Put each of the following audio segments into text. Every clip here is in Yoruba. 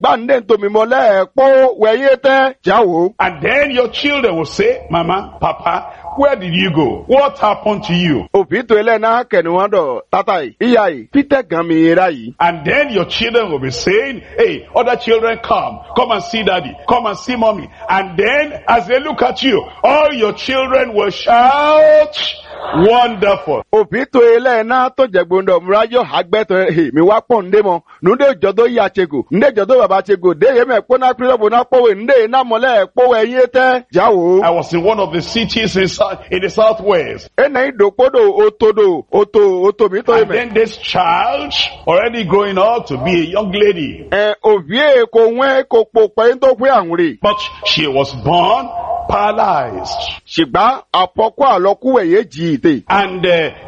Bande to mi mole po weyete jawo. And then your children will say, Mama, Papa, where did you go? What happened to you? Opito elena kenuando tatai. Iyai Peter gami rai. And then your children will be saying, hey, other children come and see daddy, come and see mommy. And then as they look at you, all your children will shout, wonderful. Opito elena to jegbondo mrajo hagbeto he mi wa pondemo. Nunde jodo ya chego. Nde jodo baba chego. De ye me pona prilobo na powe nde na mole powe yete jawo. I was in one of the cities in the southwest. Ena idopodo oto mi to And me. then this child already growing up to be a young lady. Ovie ko nwe ko pope ndo kwe anwuri. But she was born paralyzed. Shigba apoko aloku weye jite. And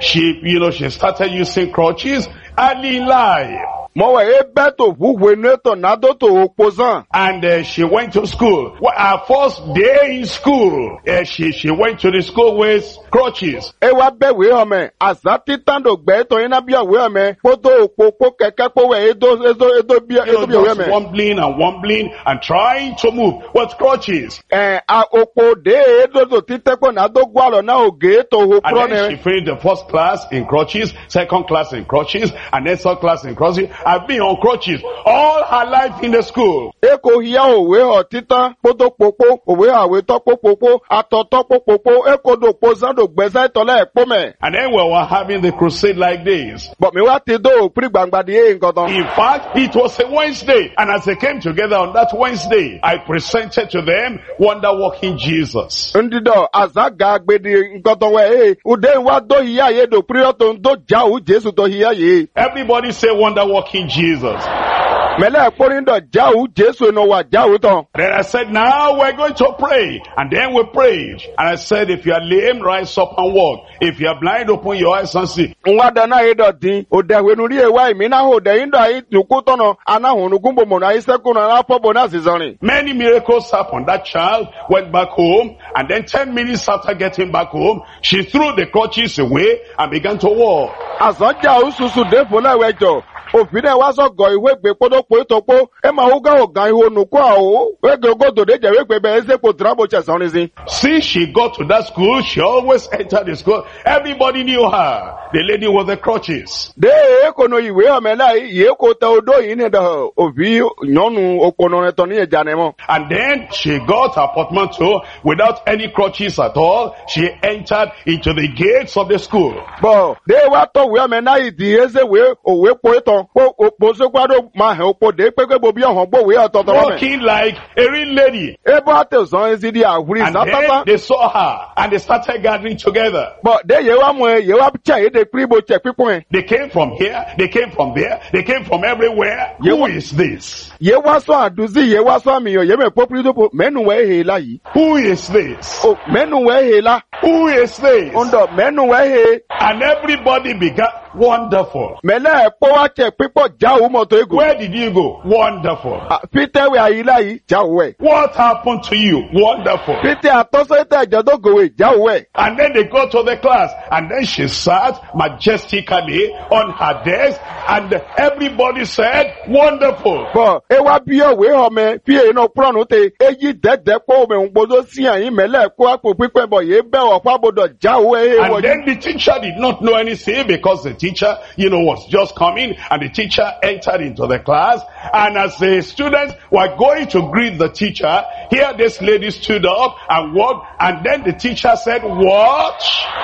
she started using crutches early in life. Mowe beto vuwe neto nado to opposant. And she went to school. Well, her first day in school, she went to the school with crutches. Ewa be we ome azati tando gbeto ina bia we ome poto opopo keke po we edo bia we Just ome. wobbling and trying to move with crutches. A opo de edo titepo nado gwalo na oge to ho And then she prone. finished the first class in crutches, second class in crutches, and then third class in crutches. I've been on crutches all her life in the school. Eko hiya owe ho tita poto popo owe awe to popo atoto popo eko do pozando gbeza itole epo me. And then we were having the crusade like this. But me wa ti do pri gbangba di e nkan In fact, it was a Wednesday. And as they came together on that Wednesday, I presented to them Wonder Working Jesus. Ndido azaga agbedi nkan ton we ude wa do hiya ye do pri oto ndo jawu Jesu to hiya ye. Everybody say Wonder Working Jesus. Mele ekporindo jawu Jesu no wa jawu ton. Then I said, now we're going to pray. And then we prayed. And I said, if you are lame, rise up and walk. If you are blind, open your eyes and see. Nwa dana edo din ode wenuri ewa imi na ho de indo ai nukutono ana hunu gumbo mo na isekuna na pobo na sizoni. Many miracles happened. That child went back home. And then 10 minutes after getting back home, she threw the crutches away and began to walk. Asanja ususu defo na wejo. Ofine wa so go iwe gbe podopo itopo e ma uga ogan iho nuku awo we gogo de je we gbe be ese po trabo chesoni sin. See, she got to that school. She always entered the school. Everybody knew her. The lady with the crutches. De ekono iwe omela ye ko te odo yin de ovi nyonu opono reto ni ejanemo. And then she got her portmanteau without any crutches at all. She entered into the gates of the school. Bo de wa to we omena idi ese we owe po iton po so kwado ma he opo de pepe bo bi ohun bo we ototo me. Walking like a real lady. Ebo ate so ezidi ahuri And then satata. they saw her and they started gathering together. But de ye wa che e de pribo che pipon. They came from here, they came from there, they came from everywhere. Who is this? Ye wa so aduzi ye wa so amiyo ye me popri do menu we he la yi. Who is this? Oh menu we he la. Who is this? Ondo menu we he. And everybody began, wonderful. Mele epo wa che pipo jawu moto ego. Where did you go? Wonderful. Peter we ayi la yi jawu we. What happened to you? Wonderful. Peter atoso ite jodo gowe jawu we. And then they go to the class, and then she sat majestically on her desk, and everybody said, wonderful. Bo e wa bi o we o me fi e no pronu te eyi dede po me ngbodo si ayin mele ko apo pipe bo ye be o pa bodo jawu we And then the teacher did not know anything because the teacher, was just coming, and the teacher entered into the class. And as the students were going to greet the teacher, here this lady stood up and walked, and then the teacher said, what?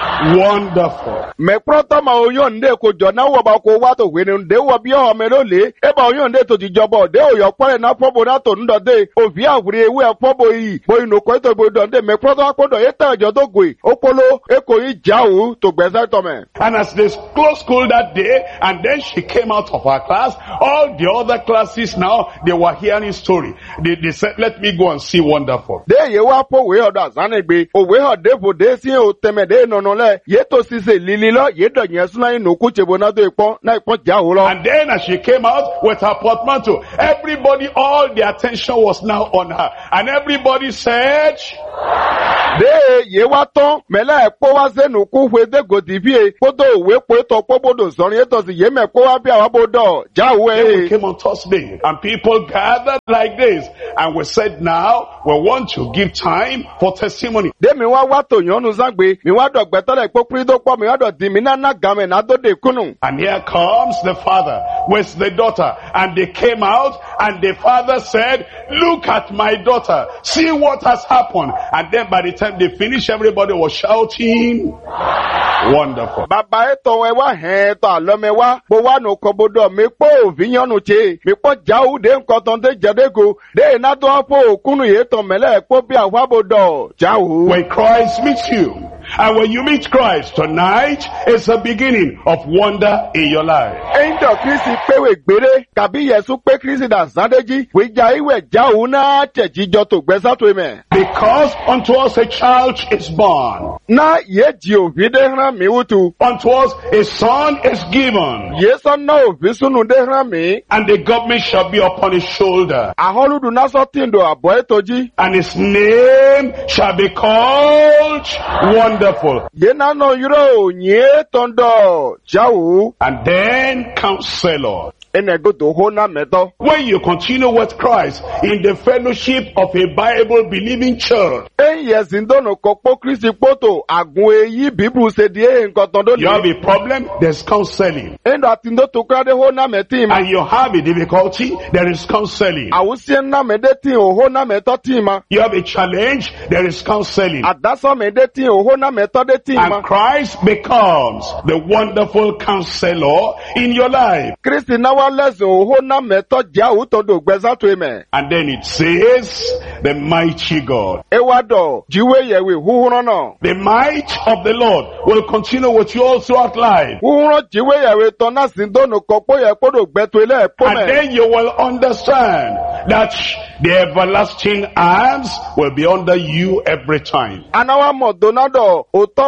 Wonderful. me proto ma oyon de ko jona wo ba ko wa to we ni de wo bi o me lo le e ba oyon de to ti jobo de o yo pore na pobo na to ndo de o vi awure ewe pobo yi bo ino ko to bo do de me proto apodo e ta jodo gwe opolo e ko yi jawu to gbeza to me. And as they closed school that day, and then she came out of her class, all the other classes now, they were hearing story. They said, let me go and see wonderful. De ye wa po we odo azane gbe o we ho de bo de si o teme de no no le ye to si se lili lo ye do yen suna ino ku chebo na do ipon na ipon jawu lo. And then as she came out with her portmanteau, everybody, all the attention was now on her. And everybody said, De ye wa ton mele ekpo wa zenu ku hwe de godivie podo we po to pobodo zorin eto si ye me ko wa bi awa bodo Then we jawe. came on Thursday and people gathered like this and we said now we want to give time for testimony. De mi wa to yonu zagbe mi wa do gbetole po prido po mi wa do di mi na game na do de kunu. And here comes the father with the daughter and they came out and the father said, look at my daughter, see what has happened. And then by the time they finished, everybody was shouting, wonderful. Baba eto we wa he to alo me wa bo wa no kobodo mi po vinyonu che mi po jau de nkan ton de jadego de na to po kunu ye to mele po bi awa bodo jau. When Christ meets you, and when you meet Christ tonight, it's the beginning of wonder in your life. Endo Kristi pewe gbere kabi Yesu pe Kristi da zadeji we ja iwe jau na chejijo to gbesa to me. Because unto us a child is born, Na ye ji ovi de hran mi wutu. unto us a son is given, Yesu na ovi sunu de hran mi. and the government shall be upon his shoulder, Aholudu na so tindo abo etoji. and his name shall be called Wonderful, Ye na no yuro nye tondo jau. and then Counselor. Ene go to ho na meto. When you continue with Christ in the fellowship of a Bible-believing church, Yes, in dono kokpo Kristi poto agun eyi Bible se die nkan ton do you have le. a problem, there's counseling. Endo atindo to krade ho na meti ma. And you have a difficulty, there is counseling. Awusi na medeti o ho na meto ti ma. You have a challenge, there is counseling. Adaso medeti o ho na meto de ti ma. And Christ becomes the wonderful counselor in your life. Kristi na wa leso o ho na meto ja u to do gbesa to me. And then it says, the mighty God. Ewado jiwe yewe huhuro no. The might of the Lord will continue with you all throughout life. Huhuro jiwe yewe to na sin dono kokpo ye kodo gbeto ile po And me. then you will understand that the everlasting arms will be under you every time. Anawa mo donado o to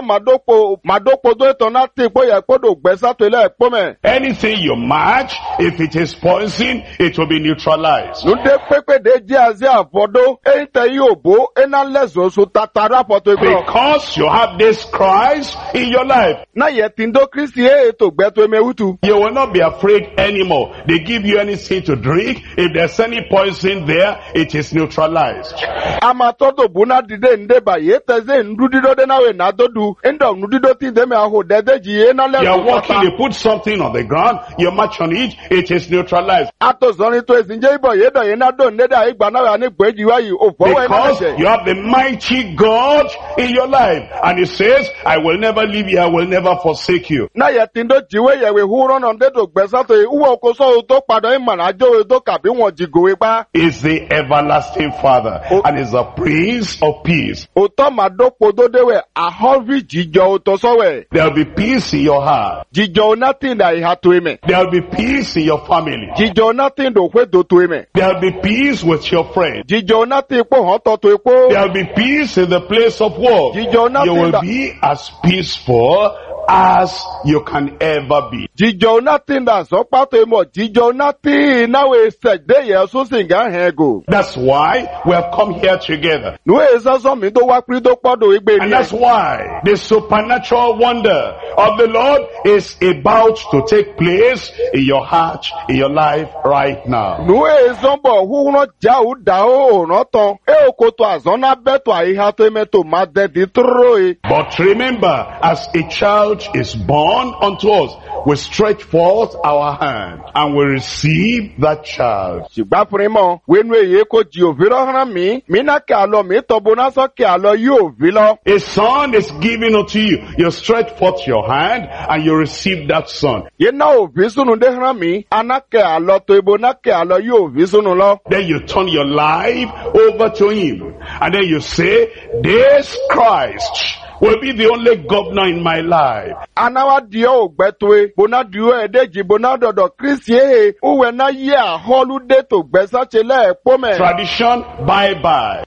madopo do to na ti po ye kodo gbesa to ile po me. Anything you match, if it is poison, it will be neutralized. Nude pepe de ji azi afodo ente yobo ena lezo su tatara poto ego. Because you have this Christ in your life, Na ye tindo Kristi to gbeto emewutu. you will not be afraid anymore. They give you anything to drink. If there's any poison there, it is neutralized. Ama todo buna dide ndeba ye teze ndudido de nawe na dodu endo ndudido ti de me aho dede ji ye na You are lezo walking, tata. you put something on the ground, you march on it, it is neutralized. Ato zoni to ezinje ibo ye do ye na do ndeda igba na we ani gbeji wa yi o fowo e na Because leje. you have the mighty God in your life. And he says, I will never leave you, I will never forsake you. Na ye tindo jiwe yewe huro no ndedo gbesa to uwo ko so to pado imana ajo to kabi won jigowe pa. Is the everlasting Father and is the Prince of Peace. O to madopo do dewe ahovi jijo to sowe. There will be peace in your heart. Jijo nothing that ha to eme. There will be peace in your family. Jijo nothing do kwe do to eme. There will be peace with your friends. Jijo nothing po hon to epo. There will be peace in the place of work. You will be as peaceful as you can ever be. Jijo nothing that so pato emo. Jijo nothing na we sej de ye so singa hego. That's why we have come here together. No esa so mi do wa pri do podo igbe And ni. that's why the supernatural wonder of the Lord is about to take place in your heart, in your life right now. No esa bo huhuro ja u da o no ton. E okoto azona beto aiha to eme to ma de di tro e. But remember, as a child is born unto us, we stretch forth our hand and we receive that child. Ṣùgbọ́n fún mọ́, wẹ́nu èyí kò jí òfin lọ́hán mi náà kí a lọ, mi tọ́bù náà sọ kí a lọ yóò fi lọ. A son is given unto you. You stretch forth your hand and you receive that son. Yé náà òfin súnú dé hán mi, aná kí a lọ tó ibo náà kí a lọ yóò fi súnú lọ. Then you turn your life over to him. And then you say, this Christ will be the only governor in my life. Anawa dio gbetwe, bona dio edeji, bona dodo Kristi ehe, uwe na ye a holude to gbesa chele pome. Tradition, bye-bye.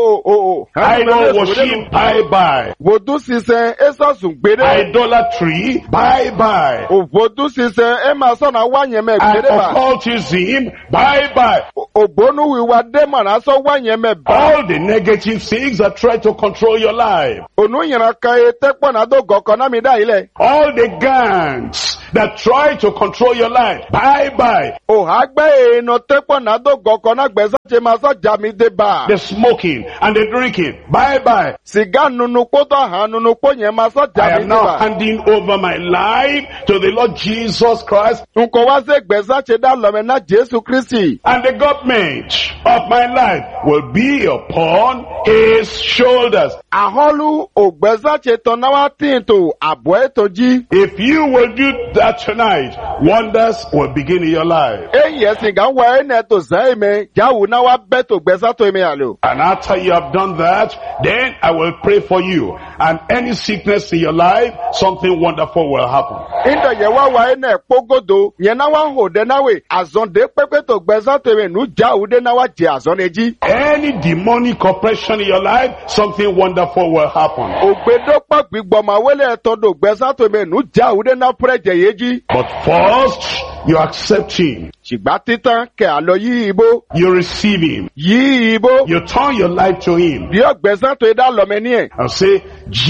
Oto Idol worship, bye-bye. Vodu sise esa sungbere. Idolatry, bye-bye. Vodu sise ema sona wanyeme And gbere. occultism, bye-bye. Obonu wiwa dema na so wanyeme ba. All the negative things that try to control your life. Onu yina kaye tekpo na do goko na mi da ile. All the gangs that try to control your life, bye-bye. O hagbe no tekpo na do goko na gbesa che ma so jami de ba. The smoking and the drinking, bye-bye. Siga nunu poto ha nunu po nye ma so I jami am de now ba. handing over my life to the Lord Jesus Christ, Nko wa se gbesa che da lo me na Jesu Kristi. and the government of my life will be upon his shoulders. Aholu o gbesa che to na wa tin to abo etoji. If you will do that tonight, wonders will begin in your life. Eye singa wa ene to zai me, jawu na wa beto gbesa to me alo. And after you have done that, then I will pray for you. And any sickness in your life, something wonderful will happen. Indo ye wa ene pogodo, ye na wa ho de na we, azon de pepe to gbesa to me nu jawu de na wa je azon eji. Any demonic oppression in your life, something wonderful will happen. Ogbedo pa gbigbo ma wele to do gbesa to me nu jawu de na preje yeji. But first, you accept him. Ṣùgbọ́n títan kẹ àlọ́ yí ibo, You receive him. yí ibo, You turn your life to him. bí ọgbẹ́sán tó dá lọ́mọ ní ẹ̀. And say,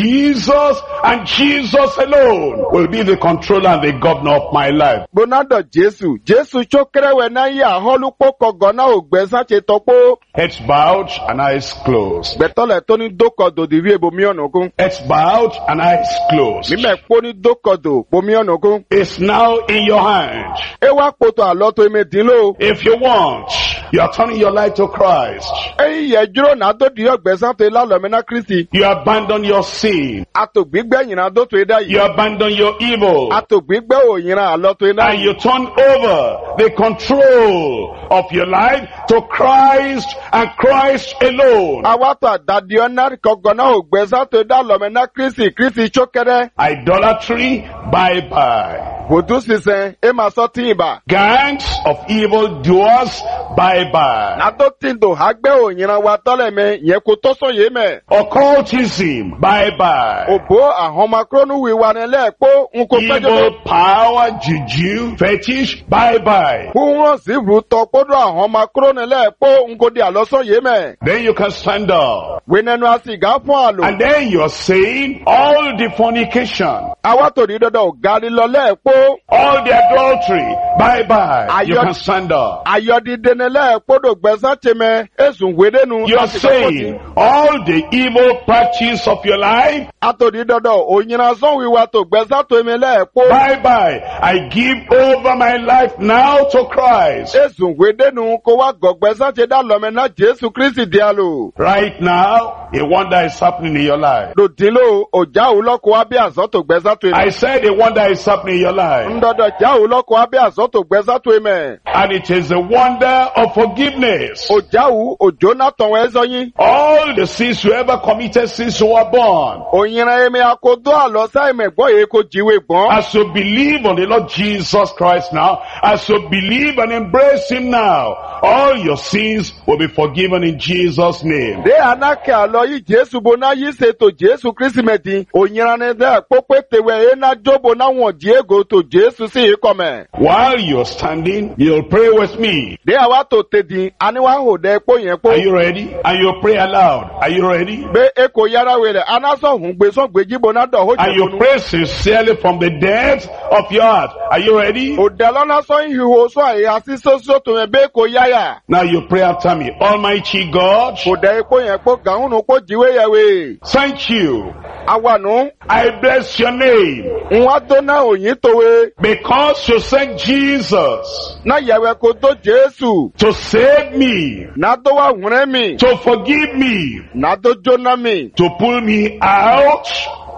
Jesus and Jesus alone will be the controller and the governor of my life. Gbónádọ̀ Jésù, Jésù tó kéré náà yí àhọ́lùpọ̀ kọ̀gọ́ náà ògbẹ́sán ṣe tọ́pọ̀. Heads bowed and eyes closed. Gbẹ̀tọ́lẹ̀ tó ní dókọ̀dọ̀ dìrí ebo mi ọ̀nà ogun. Heads bowed and eyes closed. Mímẹ̀ pọ́ ní dókọ̀dọ̀ bomi ọ̀nà ogun. It's now in your hand. Ewa poto àlọ́ tó eme dín ló. If you want, you are turning your life to Christ. Eyín yẹ dúró náà tó di ọgbẹ́sán tó dá lọ́mọ náà Kristi. You abandon your sin. Àtògbígbẹ́ yìnyín tó tó dá You yìí. abandon your evil. Àtògbígbẹ́ òyìnbó àlọ́ tó dá And yìí. you turn over the control of your life to Christ and Christ alone. Awátò àdàdì ọ̀nà kọ̀gọ́ náà ògbẹ́sán tó dá lọ́mọ náà Kristi, Kristi tó kéré. Idolatry, bye-bye. Vòdú sísẹ, ẹ máa sọ tí ìbà. Gangs of evil doers, bye-bye. Nàdó tí ń dò hágbẹ́ òyìnbó wa tọ́lẹ̀ mẹ́, yẹn kò tó sọ yé mẹ́. Occultism, bye-bye. Òbó àhọ́makrónú wíwa ni lẹ́ẹ̀kọ́ ń kó pẹ́jọ́ Evil power, juju, fetish, bye-bye. fún wọn sí rú tọ́ kódó àhọ́makrónú lẹ́ẹ̀kọ́ ń kó di àlọ́sọ yé mẹ́. Then you can stand up. Wínẹ́nu àsìgá fún àlò. And then you're saying all the fornication, Awátò ní dandan ògárí lọ lẹ́ẹ̀kọ́. all the adultery, bye-bye. You Ayọ̀- can stand up. Ayọ̀dídé ni lẹ́ẹ̀kọ́ dò gbẹ́sán ti mẹ́, èsùn wédénu. You're saying all the evil practice of your life, Àtòdí dandan òyìnbó sọ wíwa tó gbẹ́sán tó mi lẹ́ẹ̀kọ́. bye-bye. I give over my life now to Christ. Èsùn wédénu kó wá gọ̀gbẹ́sán ti dá lọ́mọ náà Jésù Kristi di àlò. Right now, a wonder is happening in your life. Lòdìlò òjá òlọ́kọ̀ wá bí àsán tó gbẹ́sán tó I mi. said a wonder is happening in your life. Ndọ̀dọ̀ já òlọ́kọ̀ wá bí àsán tó gbẹ́sán tó mi. And it is a wonder of forgiveness. Òjáwù òjò náà tàn wọ́n ẹ́sọ́ yín. All the sins you ever committed since you were born. Òyìnbó ẹ̀mí akodó àlọ́ sáìmẹ̀ gbọ́ yìí kò jíwé gbọ́n. As you believe on the Lord Jesus Christ now, as you believe and embrace Him now, all your sins will be forgiven in Jesus' name. Dé anákẹ́ àlọ́ yìí Jésù bo náà yìí ṣètò Jésù Kristi mẹ́tì. Òyìnbó ni dẹ́ pópé tèwé ẹ̀ náà jóbo náà wọ̀n Diego tó Jésù sí ìkọ̀mẹ̀. While you're standing, you'll pray with me. Dé àwa tó tèdí, àníwá hò dẹ́ pó yẹn pó. Are you ready? And you'll pray aloud. Are you ready? Gbé èkó yára wẹ̀rẹ̀, anásọ̀hún gbé sọ́gbé jíbo náà dọ̀ hó And you jẹ̀bọ̀nù. pray sincerely from the depths of your heart. Are you ready? Òdẹ lọ́nà sọ ìhìhò sọ àyè àti sọ́sọ́ tó yẹn bẹ́ẹ̀ kó yáyà. Now you pray after me. Almighty God, Kò dẹ́ epo yẹn pó gàhúnù kó jíwé yẹwé. thank you. Awànú, I bless your name nwa tó náà òyìn tòwe. because you sent Jesus Náà yẹ̀wẹ̀ kó tó Jésù. to save me, Náà tó wà wúrẹ́ mi. to forgive me, Náà tó jóná mi. to pull me out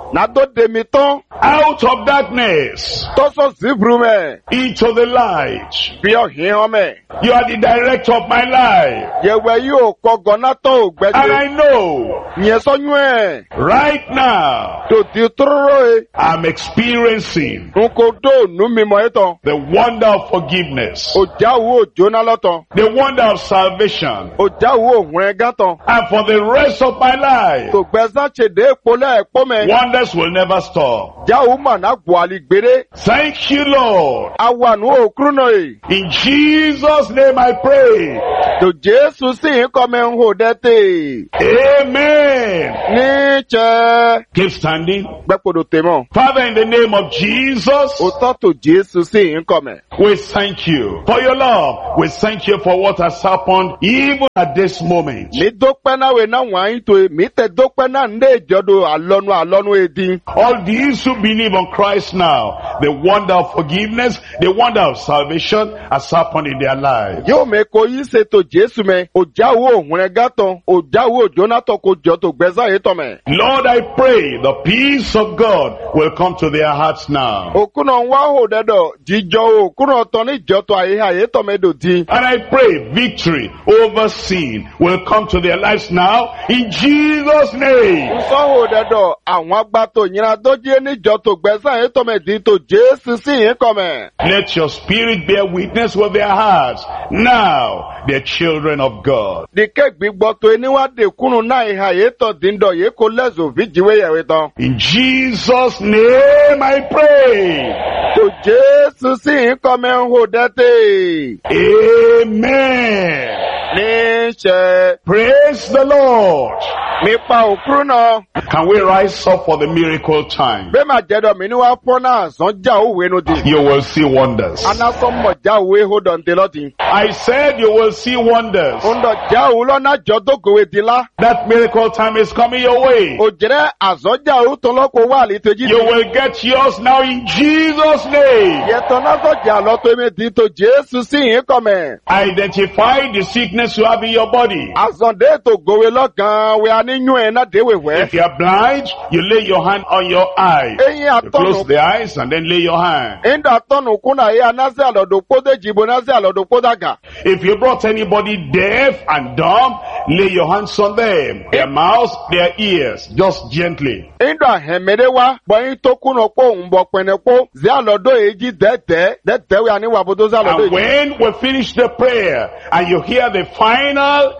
Nado demi tán. out of darkness Tọ́sọ̀ sífúrú mẹ́. into the light. Bí ọ̀hìn ọmẹ. You are the director of my life. Yẹ̀wẹ̀ yóò kọ gọ́nà tó And gbẹ́jẹ́. I know Yẹn sọ́yún ẹ̀. right now Tòtí tóró e. I'm experiencing Nko tó nú mi mọ̀ ẹ́ tán. the wonder of forgiveness, Òjáwó òjóná lọ́tàn. the wonder of salvation. Òjáwó òhun ẹ̀gá tán. And for the rest of my life, Tògbẹ́sán ṣèdè epo lẹ́ẹ̀pọ̀ mẹ́. wonders will never stop. Jáwó màná gbòàlì gbére. Thank you, Lord. Awànú òkúrú náà yìí. In Jesus' name I pray. Tò Jésù sì ń kọ́ mi ń hò dẹ́tẹ̀. Amen. Níṣẹ́. Keep standing. Gbẹ́pọ̀dọ̀ tèmọ̀. Father, in the name of Jesus, Òtọ́ tò Jésù sì ń kọ́ mi. we thank you for your love. We thank you for what has happened even at this moment. Mi dópẹ́ náà wẹ̀ náà wọ̀nyí tó mi tẹ̀ dópẹ́ náà ń dé ìjọ́dọ̀ àlọ́nu èdè. All these who believe on Christ now, the wonder of forgiveness, the wonder of salvation has happened in their lives. Yóò mẹ́kọ̀ọ́ yìí ṣètò Jésù mẹ́. Òjáwó òhun ẹ̀gá tán. Òjáwó òjóná tán kò jọ tó gbẹ́sán yìí tán mẹ́. Lord, I pray the peace of God will come to their hearts now. Òkúnà ń wá hò dẹ́dọ̀ jíjọ òkúnà tán ní ìjọ́tọ̀ àyíká tán mẹ́dọ̀ dín. And I pray victory over sin will come to their lives now in Jesus' name. Sọ́hò dẹ́dọ̀ àwọn agbátò yìnyín dójú níjọ́ tó gbẹ́sán yìí tán mẹ́dì tó Jésù sì yín kọ́ mẹ́. Let your spirit bear witness with their hearts. Now, they're children of God. Dìkẹ́ gbígbọ́ tó níwádìí kúnnù náà ìhà yìí tán díndọ̀ yìí kó lẹ́sùn fíjìwé yẹ̀wé tán. In Jesus' name I pray. Tó Jésù sì yín kọ́ mẹ́ ń hò dẹ́tẹ̀. Amen. Níṣẹ́. Praise the Lord. Mi pa òkúrú náà. Can we rise up for the miracle time? Bẹ́ẹ̀ máa jẹ́dọ̀ mi ní wá fọ́ náà sàn já òwe nu di. You will see wonders. Anásán mọ̀ já òwe hó dọ̀ǹtẹ̀ lọ́tì. I said you will see wonders. Ondọ̀ já òwe lọ́nà jọ dógòwe di la. That miracle time is coming your way. Òjìrẹ́ àzọ́jà òwe tó lọ́kọ̀ wà létejì. You will get yours now in Jesus' name. Yẹ̀tọ̀ náà sọ̀jà lọ́tọ̀ èmi di tó Jésù sí yín kọ̀mẹ̀. Identify the sickness you have in your body. Àzọ̀dé tó gòwe lọ́gàn wẹ̀ aníyún ẹ̀ náà déwè wẹ̀. If you are blind, you lay your hand on your eye. Eyín You close àtọ̀nù. the eyes and then lay your hand. Ìdá àtọ̀nù kúnà yé anásí àlọ́dọ̀ kódé jìbò násí àlọ́dọ̀ kódàgà. If you brought anybody deaf and dumb, lay your hands on them, their mouths, their ears, just gently. Ìdá àhẹ̀mẹ́dẹ́ wá bọ̀yìn tó kúnà pọ̀ ń bọ̀ pẹ̀nẹ́pọ̀ zí àlọ́dọ̀ èjì dẹ́tẹ́ wẹ̀ àníwà bó tó zí àlọ́dọ̀ And èjì. when we finish the prayer and you hear the final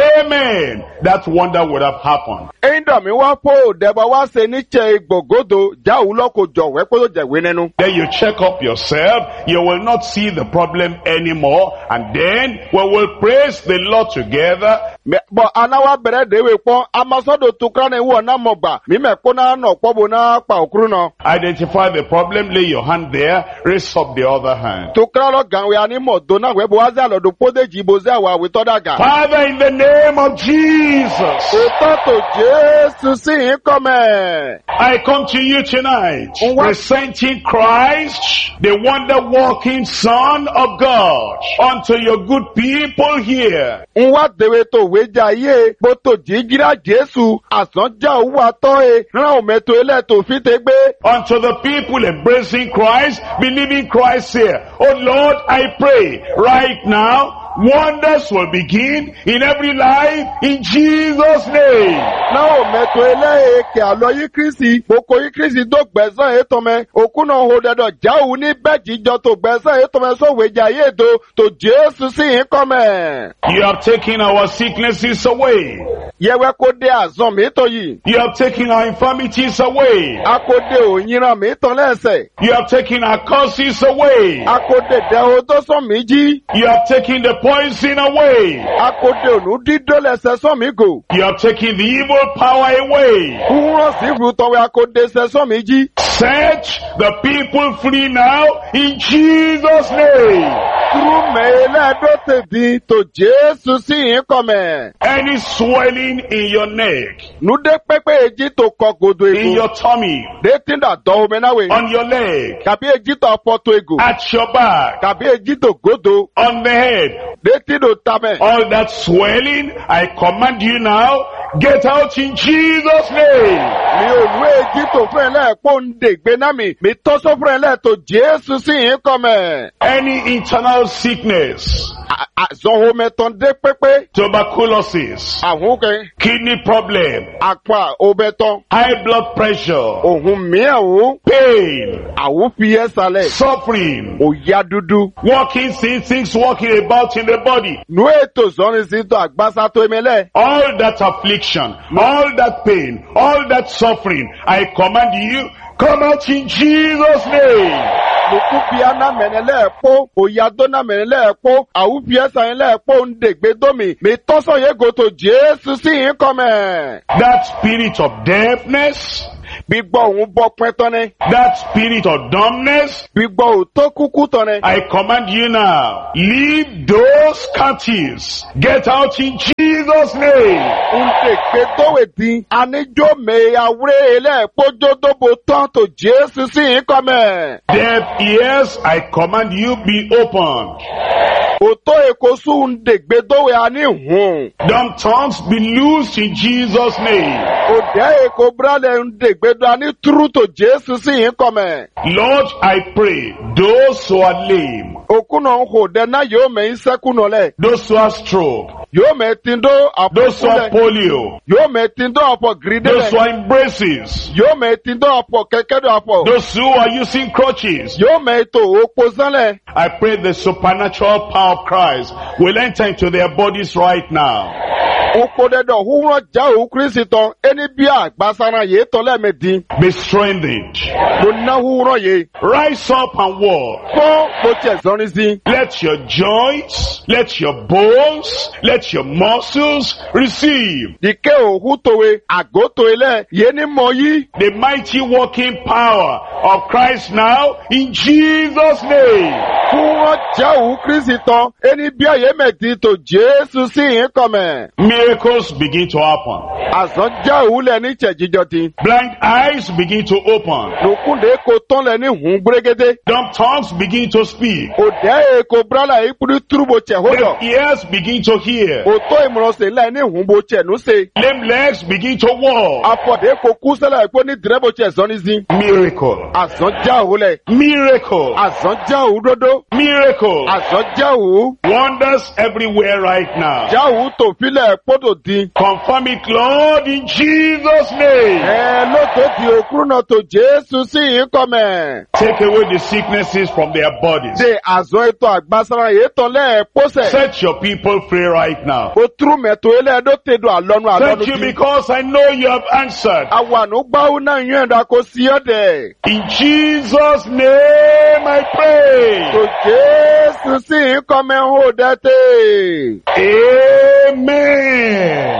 amen, that wonder would have happened. Ìdá mi wá pọ̀ òdẹ́bà wá ṣe níṣẹ́ ìgbògodo jáwù lọ́kọ̀ jọ̀wẹ́ pé ó jẹ̀wé nínú. Then you check up yourself, you will not see the problem anymore, and then we will praise the Lord together. Bọ̀ anáwá bẹ̀rẹ̀ déwé pọ́n amasọ́dọ̀ tukura ní ìwọ̀n náà mọ̀ gbà mímẹ̀ kó náà nọ̀ pọ́bù náà pa òkúrú náà. Identify the problem, lay your hand there, raise up the other hand. Tukura lọ gàwé anímọ̀ tó náà wẹ́ bó wá sí àlọ́dọ̀ pódéjì ibo sí àwọn àwítọ́ dàgà. Father, in the name of Jesus, Òótọ́ tó Jésù sí yín kọ́mẹ̀. I come to you tonight, presenting Christ, the wonder-working Son of God, unto your good people here. Ń wá déwé tó wéjà yé bó tó jígírà Jésù àsánjà owó àtọ́ e rán òmẹ́tò ilẹ̀ tó fi tẹ́ gbé. Unto the people embracing Christ, believing Christ here. Oh Lord, I pray right now, wonders will begin in every life in Jesus' name. Náà òmẹ́tò ilẹ̀ èkè àlọ́ yí Kristi, gbogbo yí Kristi tó gbẹ̀sán ètò mẹ́, òkú náà ho dẹ̀dọ̀ jáwù ní bẹ́ẹ̀jì jọ tó gbẹ̀sán ètò mẹ́ sọ̀wéjà yé ètò tó Jésù sí yín kọ́mẹ̀. You have taken our sicknesses away. Yẹwẹ́ kó dé àzán mi tó yìí. You have taken our infirmities away. A kó dé òyìnrán mi tán lẹ́sẹ̀. You have taken our curses away. A kó dé dẹ́hùn tó sàn mí jí. You have taken the poison away. A kó dé ònú dídó lẹ́sẹ̀ sàn mí gò. You have taken the evil power away. Kúrò sí ìfúrútọ̀wé a kó dé sẹ́sàn mí jí. Set the people free now in Jesus' name. Túrúmẹ̀ ẹlẹ́dọ́ tèdí tó Jésù sí yín kọ́mẹ̀. Any swelling in your neck, Núdé pépé èjì tó kọ gòdò in ègò. your tummy, Dé tí ń dà dọ́ omi náà wẹ̀. on your leg, Kàbí èjì tó pọ̀tò ègò. at your back, Kàbí èjì tó gòdò. on the head, Dé tí ń dò tamẹ̀. all that swelling, I command you now, Get out in Jesus' name. Mi ò lu Ejito fún ẹlẹ́ẹ̀pọ̀ ń dègbé náà mi tọ́sọ́ fún ẹlẹ́ẹ̀tọ̀ Jésù sí yín kọ́mẹ̀. Any internal sickness, Àzọ̀hó mẹ́tàn dé pépé. tuberculosis, Àhún kẹ́. kidney problem, Àpá òbẹ̀tàn. high blood pressure, Òhun mìíràn ó. pain, Àwọ̀ fi ẹ́ sálẹ̀. suffering, Òyà dúdú. walking things walking about in the body. Nu ètò sọ́ni sí tó àgbàsá tó emele. All that affliction, all that pain, all that suffering, I command you, come out in Jesus' name. Lùkú fi aná mẹ́nẹ́lẹ́ ẹ̀pọ́. Òyà dóná mẹ́nẹ́lẹ́ ẹ̀pọ́. Àwọ̀ fi ẹ́ sàn ilẹ̀ ẹ̀pọ́ ń dègbé dómi. Mi tọ́sọ̀ yẹ gòtò Jésù sí yín kọ́mẹ̀. That spirit of deafness, Gbígbọ́ òun bọ́ pẹ́ tán ni. that spirit of dumbness, Gbígbọ́ òtó kúkú tán ni. I command you now, leave those captives. Get out in Jesus' name. Ń dègbé dówè dín. Aníjó mẹ́yàwó ilẹ̀ ẹ̀pọ́jọ́dóbo tán tó Jésù sí yín kọ́mẹ̀. Deaf ears, I command you, be opened. Òtó èkó sùn ń dègbé dówè aní hùn. Dumb tongues, be loosed in Jesus' name. Òdẹ́ èkó brálẹ̀ ń dègbé dó aní túrú tó Jésù sí yín kọ́mẹ̀. Lord, I pray, those who are lame, Òkúnà ń hò dẹ́ náà yóò mẹ́ ń sẹ́kúnà lẹ̀. those who are stroke, Yóò mẹ́ tí ń dó àpò those who are kúlẹ̀. polio, Yóò mẹ́ tí ń dó àpò gírídé those who lẹ̀. are in braces, Yóò mẹ́ tí ń dó àpò kẹ̀kẹ́ dó àpò. those who are using crutches. Yóò mẹ́ tó òpó sánlẹ̀. I pray the supernatural power of Christ will enter into their bodies right now. Òpó dẹ́dọ̀ húwúrọ̀ já òun Kristi tán. Ẹni bí àgbàsára yìí tán lẹ́ẹ̀mẹ́dín. Be strengthened. Mo ná húwúrọ̀ yìí. Rise up and walk. Fún mo tiẹ̀ sọ́ni sí. Let your joints, let your bones, let your muscles receive Dìkẹ́ òhú tòwe àgótò ilẹ̀ yé ní mọ yí. the mighty working power of Christ now in Jesus' name. Fún wọn já òun Kristi tán. Ẹni bí àyèmẹ̀dín tó Jésù sí yín kọ̀mẹ̀. Miracles begin to happen. Àsán já òun lẹ̀ ní ìṣẹ̀jíjọ ti. Blind eyes begin to open. Lòkúndé kò tán lẹ̀ ní hùn gbérégédé. Dumb tongues begin to speak. Òdẹ́ èkó brálà ìkúrú túrúbò tẹ̀ hódọ̀. Deaf ears begin to hear. Òtó ìmúrọ̀sẹ̀ lẹ̀ ní hùn bò tẹ̀ nù ṣe. Lame legs begin to walk. Afọ̀dé kò kú sẹ́lẹ̀ ìpó ní dìrẹ́bò tẹ̀ sọ́ni sí. Miracle. Àsán já òun lẹ̀. Miracle. Àsán já òun dódó. Miracle. Àsán já òun. Wonders everywhere right now. Já òun tó filẹ̀ pọ́dọ̀ dín. Confirm it, Lord, in Jesus' name. Lótó di òkúrú náà tó Jésù sí yín kọ̀mẹ̀. Take away the sicknesses from their bodies. Ṣé àzọ ètò àgbàsára yìí tán lẹ́ẹ̀pọ́sẹ̀? Set your people free right now. O túrú mẹ́tò ẹlẹ́ẹ̀dọ́ tẹ̀dọ̀ àlọ́nu àlọ́nu Thank you kí. because I know you have answered. Àwànú gbáwó náà yún ẹ̀dá kó sí ọ̀dẹ̀. In Jesus' name I pray. Tó Jésù sí yín kọ̀mẹ̀ ń hò dẹ́tẹ̀. Amen.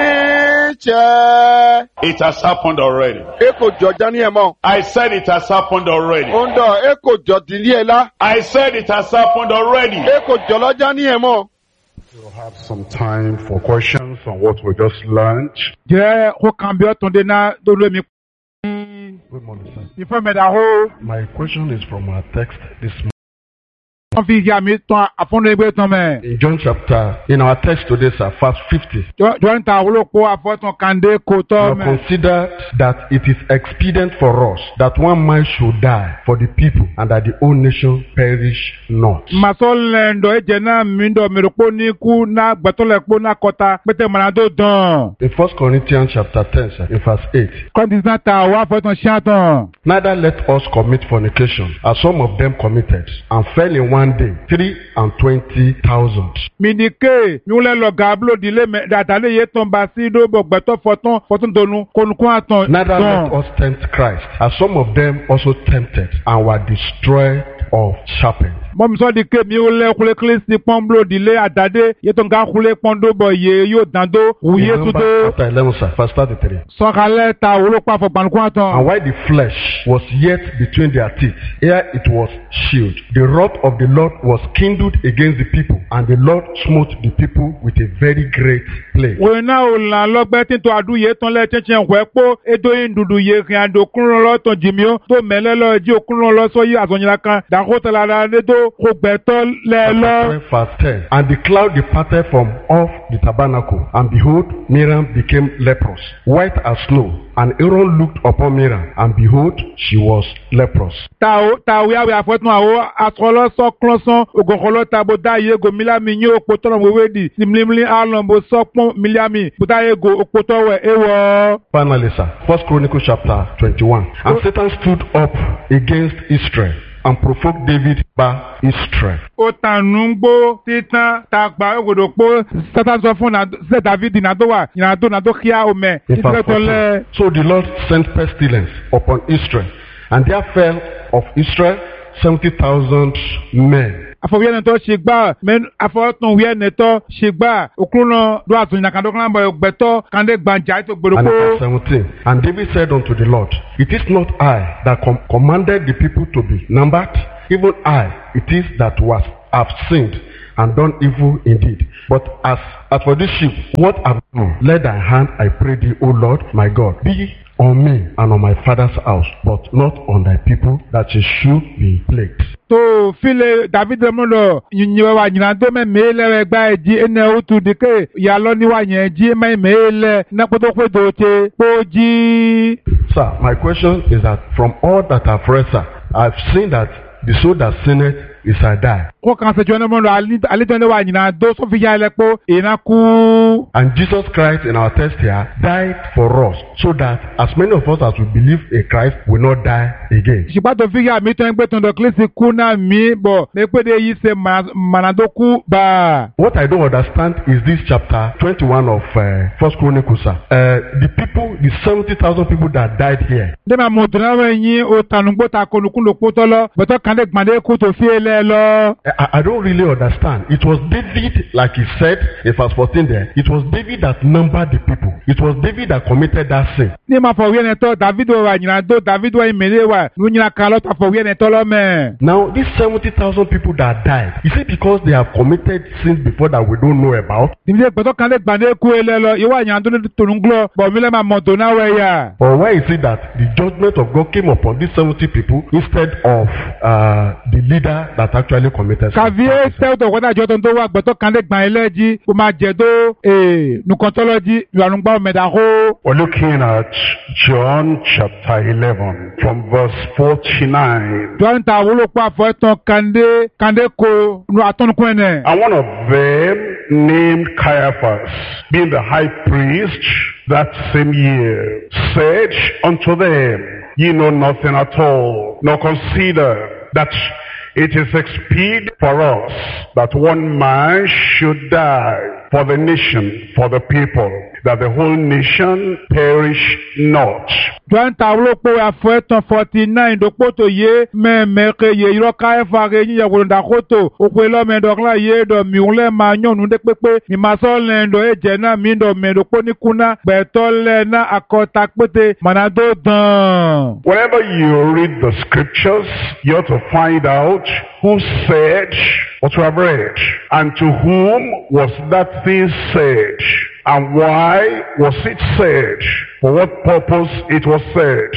Níṣẹ́. It has happened already. Eko jọjá ní ẹ̀mọ́. I said it has happened already. Ó ń dọ̀ eko jọ̀dìlí ẹ̀ lá. I said it has happened already. Eko jọlọ́já ní ẹ̀mọ́. We'll have some time for questions on what we just learned. Jẹ́ kó kan bí ọ̀tún dé náà tó lómi. Good morning, sir. Ìfẹ́ mẹ́ta hó. My question is from our text this morning. Wọ́n fi ìyá mi tán àfọ́nà ẹgbẹ́ tán mẹ́. In John chapter, in our text today, sir, verse 50. Jọ́n ta olóko àfọ́tàn kàndé kò We tọ́ have mẹ́. considered that it is expedient for us that one man should die for the people and that the whole nation perish not. Màsọ́ lẹ́ndọ̀ ẹ̀jẹ̀ náà mi dọ̀ mẹ́rù pé ní kú náà gbẹ̀tọ́lẹ̀ pé náà kọta pété mọ̀nà tó dán. In 1 Corinthians chapter 10, sir, in verse 8. Kọ́ńtì náà ta àwọn àfọ́tàn ṣáàtàn. Neither let us commit fornication, as some of them committed, and fell in one day 23,000. Mi ní ké mi wúlẹ̀ lọ gàbúlò dílé mẹ́ dàtàlẹ́ yé tán bá sí dóbò gbẹ̀tọ́ fọ́tún tónú kónúkún àtàn. Neither let us tempt Christ, as some of them also tempted and were destroyed or sharpened. Mọ́mi sọ́ di ké mi wúlẹ̀ kúlẹ̀ kílísì pọ́nbúlò dílé àdàdé yé tó ń ká kúlẹ̀ pọ́ndóbọ̀ yé yóò dándó wúyé In Numbers tútó. chapter 11, sir, verse 33. Sọ̀kalẹ̀ ta olóko àfọ̀gbànukún àtàn. And while the flesh was yet between their teeth, ere it was shield, the wrath of the Lord was kindled against the people, and the Lord smote the people with a very great plague. Wòye náà ò là lọ́gbẹ́ tí tó àdúyé tán lẹ́ tẹ́tẹ́ wẹ́ pọ́ ètò ìdùdù yé kí àdó kúnrún lọ́tọ̀ jìmíọ́ tó mẹ́lẹ́ lọ jí òkúnrún lọ́sọ yí àzọ̀nyìnlá kan dàkó tẹ̀lé ara rẹ̀ tó kò gbẹ̀tọ́ lẹ́ lọ. Verse 10. And the cloud departed from off the tabernacle, and behold, Miriam became leprous, white as snow. And Aaron looked upon Miriam, and behold, she was leprous. Tàwé àwé àfọ́tún àwọ̀ asọ́lọ́sọ́ klọ́sán ògòkòló tabo dáyé go mílíàmì ní òpótọ́ wéwédì tìmílímílí àlọ́mbó sọ́pọ́n mílíàmì bùdáyé go òpótọ́ wẹ̀ ewọ́. Finally, sir, 1 Chronicles chapter 21. And Satan stood up against Israel and provoked David by Israel. Ó tànú gbó títàn tàgbà ògòdò pó Satan sọ fún ṣe David nàdówà ìrìnàdó kíá omẹ ìtìlẹ́tọ̀lẹ́. So the Lord sent pestilence upon Israel, and there fell of Israel 70,000 men. Afọwíyẹnẹtọ ṣe gbà afọwọ́tún wíyẹnẹtọ ṣe gbà òkúrúnà ló àtúnyìnà kan dọ́kàn bọ̀ ọgbẹ́tọ́ kàndé gbàǹjà ètò gbòdòkó. And verse 17. And David said unto the Lord, It is not I that commanded the people to be numbered, even I it is that have sinned and done evil indeed. But as for this sheep, what have I done? Let thy hand, I pray thee, O Lord my God, be on me and on my father's house, but not on thy people, that ye should be plagued. To file David molo nyiwa nyinado me mele gba eji ene otu dike ya lo niwa yen ji me mele na podo kwedo che poji. Sir, my question is that from all that I've read, sir, I've seen that the soul that sinneth is I die. And Jesus Christ in our text here died for us, so that as many of us as we believe in Christ will not die again. What I don't understand is this chapter 21 of 1 Chronicles. The people, the 70,000 people that died here. I don't really understand. It was David, like he said in verse 14 there, it was David that numbered the people. It was David that committed that sin. Now, these 70,000 people that died, is it because they have committed sins before that we don't know about? Or why is it that the judgment of God came upon these 70 people instead of the leader that actually committed sin? We're looking at John chapter 11 from verse 49. And one of them, named Caiaphas, being the high priest that same year, said unto them, Ye know nothing at all, nor consider that it is expedient for us that one man should die for the nation, for the people, that the whole nation perish not. John Tawlopo afeton 49 dokpoto ye memeke ye iroka efare yin yewonda koto opelo mendokla ye do miunle manyonu de pepe mi masole ndo eje na mi ndo medoko ni kuna betole na akota pete manado dan. Whenever you read the scriptures, you have to find out who said what you have read, and to whom was that thing said, and why was it said, for what purpose it was said.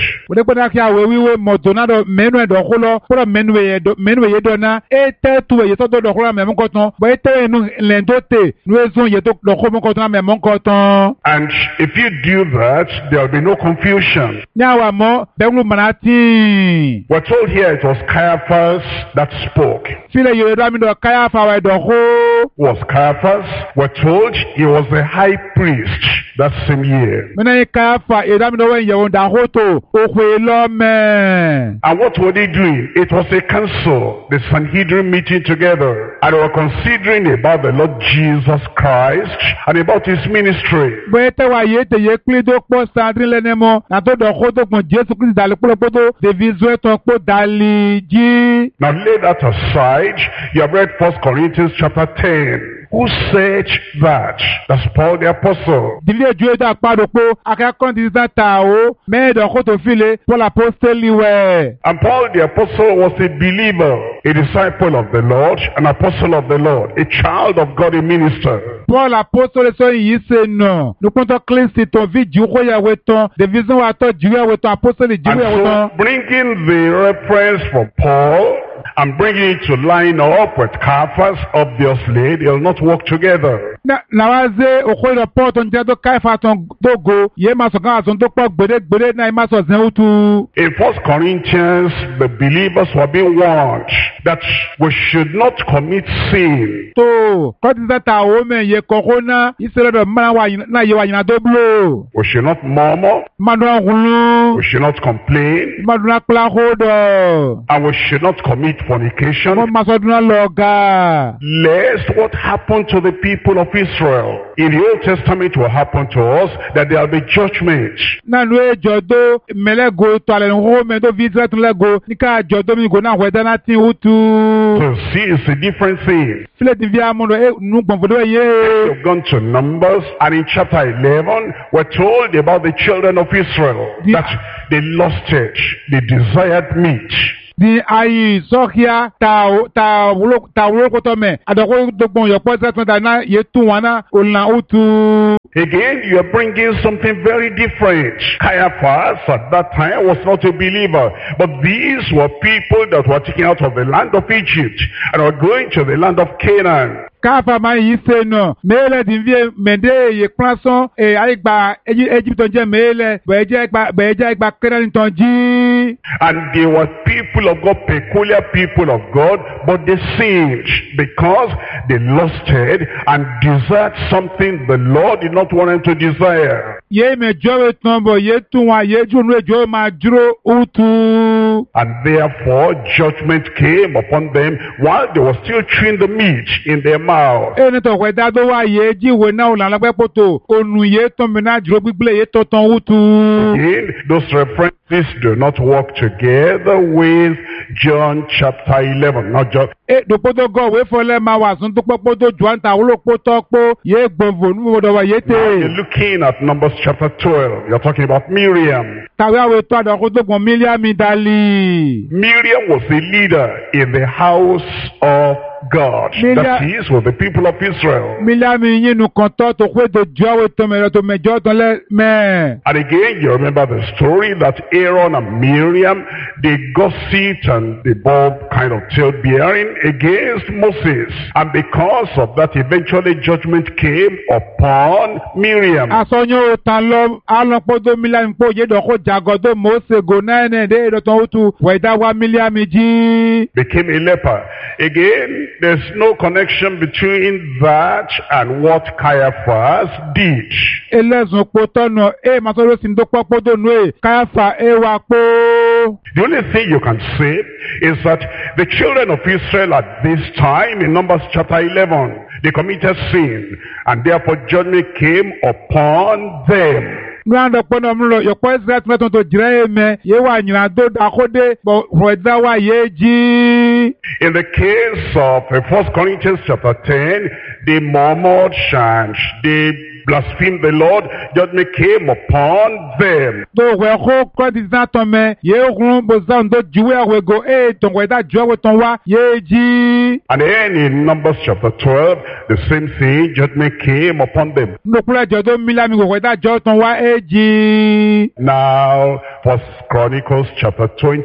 And if you do that, there will be no confusion. We're told here it was Caiaphas that spoke. Was Caiaphas? We're told he was the high priest that same year. And what were they doing? It was a council, the Sanhedrin meeting together, and they were considering about the Lord Jesus Christ and about his ministry. Now lay that aside. You have read 1 Corinthians chapter 10. Who said that? That's Paul the Apostle. And Paul the Apostle was a believer. a disciple of the Lord, an apostle of the Lord, a child of God, a minister. Paul apostole so yi se no. Nous comptons Christ ton vie du roya weton, de vision wa to du weton apostole du And weton. so bringing the reference from Paul and bringing it to line up with Caiaphas, obviously they'll not work together. Na waze okoi do Paul ton dia do Kaifa ton dogo, ye ma so kan so to po gbede na ma so zen utu. In 1 Corinthians, the believers were being warned that we should not commit sin. To, ko ti ta o me ye corona, isere do ma wa na ye wa yin doblo. We should not murmur. Ma do runu. We should not complain. Ma do na kla hodo. And we should not commit fornication. Mo ma so do na loga. Lest what happened to the people of Israel in the Old Testament will happen to us, that there will be judgment. Na nu e jodo melego to ale ho me do vidra to lego ni ka jodo mi go na weda na tin utu. So see, it's a different thing. File di via mo e nu gbon fodo ye. We've gone to Numbers, and in chapter 11, we're told about the children of Israel, that they lusted, they desired meat. Di ayi sokia ta wulo ko to me adoko dogbon yo po settlement na ye tu wana olna utu. Again, you are bringing something very different. Caiaphas at that time was not a believer, but these were people that were taken out of the land of Egypt and were going to the land of Canaan. Kafa ma yi se no mele di vie mende ye planson e aigba Egypt je mele beje gba Canaan ton ji. And they were people of God, peculiar people of God, but they sinned because they lusted and desired something the Lord did not want them to desire. Ye me jowe tombo ye tuwa ye junu ejo ma juro utu. And therefore judgment came upon them while they were still chewing the meat in their mouth. Ene to weda do wa ye ji we na ola lagbe poto onu ye to me na juro gbigble ye to ton utu. Again, those references do not work together with John chapter 11. Not just Do poto go we fole ma wa sun to poto John ta wulo poto po ye gbonvo nu do wa ye te. you're looking at Numbers chapter 12. You're talking about Miriam. Tawe we to adoko to gbon Miriam dali. Miriam was a leader in the house of God. That is, with the people of Israel. Miriam yin nu kan to kwe do jo we to me jo to le me. And again, you remember the story that Aaron and Miriam, they gossiped and they bore kind of tale-bearing against Moses. And because of that, eventually judgment came upon Miriam. Asonyo tan lo alon podo Miriam po ye do ko jagodo Mose go na ne de do to utu weda wa Miriam ji. Became a leper. Again, there's no connection between that and what Caiaphas did. Elezun po tono e ma so lo sin do podo nu e Kaifa e wa po. The only thing you can say is that the children of Israel at this time, in Numbers chapter 11, they committed sin, and therefore judgment came upon them. Nwando pono mlo yo po Israel meton to jire me ye wa nyina do akode bo weda wa ye ji. In the case of 1 Corinthians chapter 10, they murmured and they blasphemed the Lord. Judgment came upon them. Do we ho ko di na to me ye run bo zan do juwe we go e ton weda juwe ton wa ye ji. And then in Numbers chapter 12, the same thing, judgment came upon them. No kula jodo milami go weda jo ton wa e ji. Now, 1 Chronicles chapter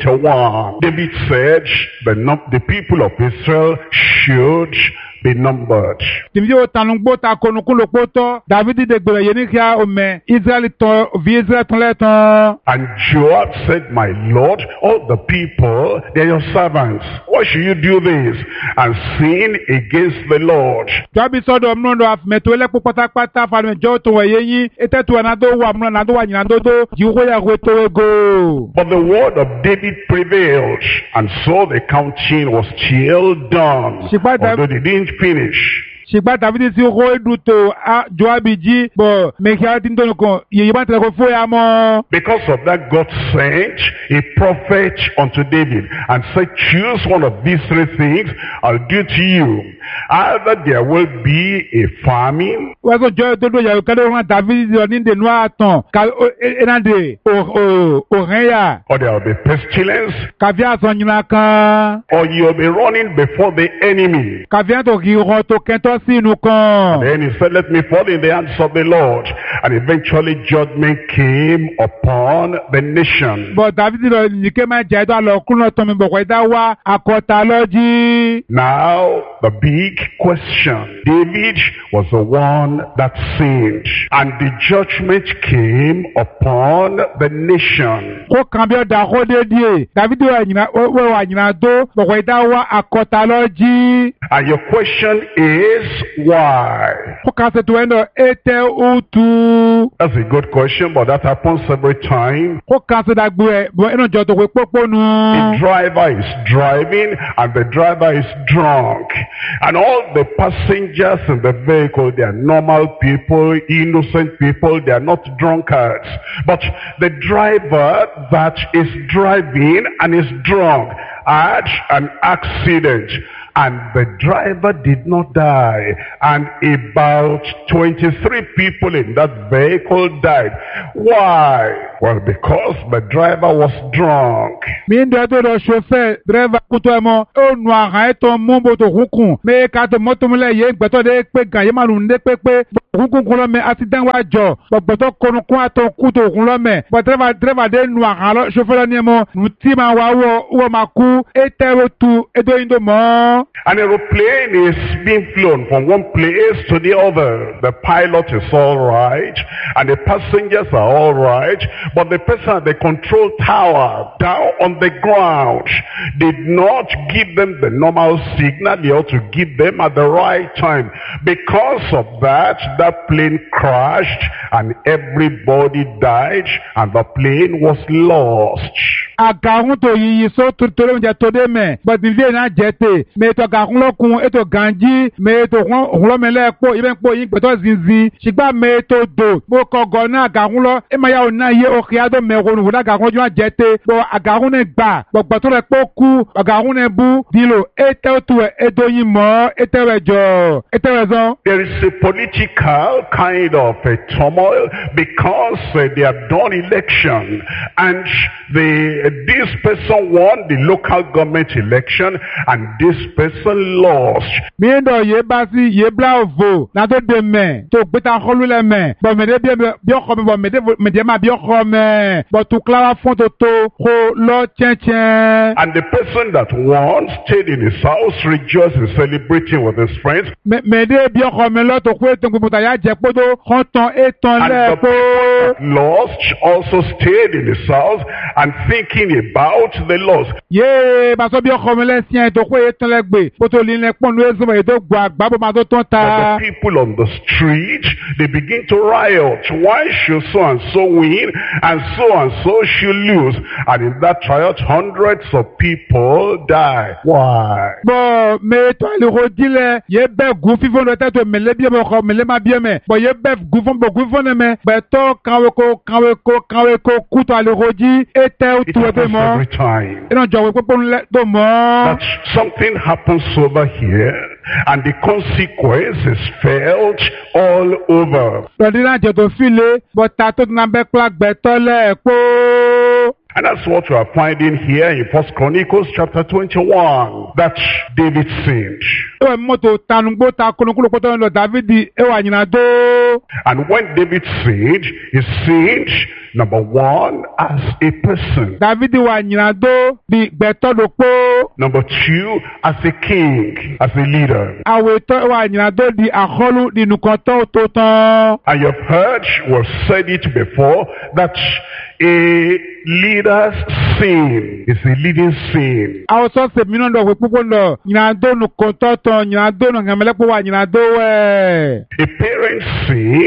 21, David said the people of Israel should be numbered. Timio tanungbo ta konukulo poto David de gbere ye ni kia ome Israel to vi Israel ton leton. And Joab said, my Lord, all the people, they are your servants. Why should you do this and sin against the Lord? Joab so do mno af metole po pata fa me jo to we yin etetu na do wa mno na do wa nyina do jiwo ya we to go. But the word of David prevailed, and so the counting was still done, although they didn't finish. Shigba David si ro eduto Joab ji bo me kia tin to ko ye ba tele ko fo ya mo. Because of that, God sent a prophet unto David and said, choose one of these three things, I'll do to you. either there will be a famine, wọ́n sọ jọ́ tó dóyà kẹ́lẹ́ wọn Dáfídì lọ ní dènú àtàn ká ẹ̀nàdè òhẹ́yà. or there will be pestilence, Kàfí àsán nyina kan. or you'll be running before the enemy. Kàfí àtọ̀ kì í hàn tó kẹ́ntọ́ sí inú kan. Then he said, let me fall in the hands of the Lord. And eventually judgment came upon the nation. Bọ̀ Dáfídì lọ nìké máa jẹ́ ẹ̀dọ́ àlọ́ kúnlọ̀ tọ́ mi bọ̀kọ̀ ẹ̀dá wá àkọ́ta lọ́jí. Now, the big question. David was the one that sinned. And the judgment came upon the nation. Kó kàn bí ọ̀dà kó dé díẹ̀. Dáfídì wà nyina tó bọ̀kọ̀ ẹ̀dá wá àkọ́ta lọ́jí. And your question is, why? Kó kàn sí tó ẹ̀dọ̀ ètè òtù. That's a good question, but that happens every time. Kó kàn sí dàgbù ẹ̀ bọ̀ ẹ̀nà jọ tó pé pópónù. The driver is driving and the driver is drunk. And all the passengers in the vehicle, they are normal people, innocent people, they are not drunkards. But the driver that is driving and is drunk had an accident. And the driver did not die. And about 23 people in that vehicle died. Why? Well, because the driver was drunk. Mi ń dọ́tò lọ ṣofẹ́ dírẹ́fà kútó ẹ mọ́. Ó nu àhán ètò mọ́bòtò kúnkùn. Mi ká tó mọ́tòmúlẹ̀ yé gbẹ̀tọ́ dé pé gàn yé máa lù ní pé kúnkùn kún lọ́mẹ accident wa jọ. Gbẹ̀tọ́ kọnukún àtọ̀ kútó kún lọ́mẹ. Bọ̀ dírẹ́fà dé nu àhán lọ ṣofẹ́ lọ ní ẹ mọ́. Nù tí máa wá wọ́ máa kú. Ètè tu ètò yín tó mọ́. An aeroplane is being flown from one place to the other. The pilot is all right, and the passengers are all right, but the person at the control tower down on the ground did not give them the normal signal they ought to give them at the right time. Because of that, that plane crashed, and everybody died, and the plane was lost. Àgàhùn tó yìí só torí oúnjẹ tó dé mẹ́. Bọ̀dì ilé náà jẹ́ tè. Mẹ́tọ̀ àgàhùn lọ́kùn ètò gànjí. Mẹ́tọ̀ òhùnlọ́mẹ́lẹ́ pò ibẹ̀ ń pò yín gbẹ̀tọ̀ zinzin. Ṣùgbọ́n mẹ́tọ̀ dò. Bó kọ̀gọ̀ náà àgàhùn lọ. Ẹ máa yà ọ̀ náà yé òkè àdó mẹ́wọ̀n òhùn àgàhùn ọjọ́ jẹ́ tè. Bọ̀ àgàhùn náà gbà. Gbọ̀gbọ̀ tó rẹ̀ pọ̀ kú. Àgàhùn náà bú. Dìlò ètè òtù ètò yìí mọ́. Ètè rẹ̀ jọ. Ètè rẹ̀ zan. There is a political kind of a turmoil because they have done election and this person won the local government election and this person lost. Mi ń dọ̀ yé bá sí yé bla òvò náà tó dé mẹ́ tó gbé ta kọ́lù lẹ̀ mẹ́ bọ̀ mẹ́dẹ́ bí ọkọ mi bọ̀ mẹ́dẹ́ máa bí ọkọ mẹ́ bọ̀ tó kílára fún tó kó lọ tiẹ̀tiẹ̀. And the person that won stayed in his house rejoicing, celebrating with his friends. Mẹ́dẹ́ bí ọkọ mi lọ tó kó ètò gbogbo tàyà jẹ́ pé tó kàn tán ètò lẹ̀ kó. Lost also stayed in his house and thinking about the loss. Yéé bàtọ́ bí ọkọ mi lẹ́sìn ẹ̀ tó kó ètò lẹ̀ gbé kó tó lé pọ́nú èso mọ̀ ètò gbọ́ àgbàbọ̀ máa tó tán ta. But the people on the street, they begin to riot. Why should so and so win and so should lose? And in that riot, hundreds of people die. Why? Bọ̀ mẹ́tọ́ àlùkò jílẹ̀ yé bẹ́ẹ̀ gùn fífọ́n lọ tẹ́tọ̀ mẹ́lẹ́ bí ọkọ mẹ́lẹ́ máa bí ẹ̀mẹ́ bọ̀ yé bẹ́ẹ̀ gùn fún bọ̀ gùn fún ẹ̀mẹ́ bẹ̀tọ́ kàwéko kútó àlùkò jí ètè tu ẹ̀bẹ̀ mọ́. Every time. Iná jọ̀wé pípọ́n lẹ́ tó mọ́. That something happens over here and the consequence is felt all over. Lọ́dí náà jẹ́ tó file bọ́ta tó tún abẹ́ pàgbẹ́ tọ́lẹ̀ pọ́. And that's what we are finding here in 1 Chronicles chapter 21, that David sinned. Ewa mọ́tò tanugbó ta kolokolo pọ́tọ́ lọ Dávidi ewa nyina dó. And when David sinned, he sinned, number one, as a person. Dávidi wa nyina dó bí gbẹ̀tọ́ ló pọ́. Number two, as a king, as a leader. Àwòtọ́ ewa nyina dó di àkọlù di nùkọ́tọ́ tó tán. And you've heard, we've said it before, that a leader's sin is a living sin. Àwọn sọ́ọ̀sì mìíràn lọ wí púpọ̀ lọ nyina dó nùkọ́tọ́ tán nyina dó nùkàmẹ́lẹ́pọ̀ wa nyina dó wẹ̀. A parent's sin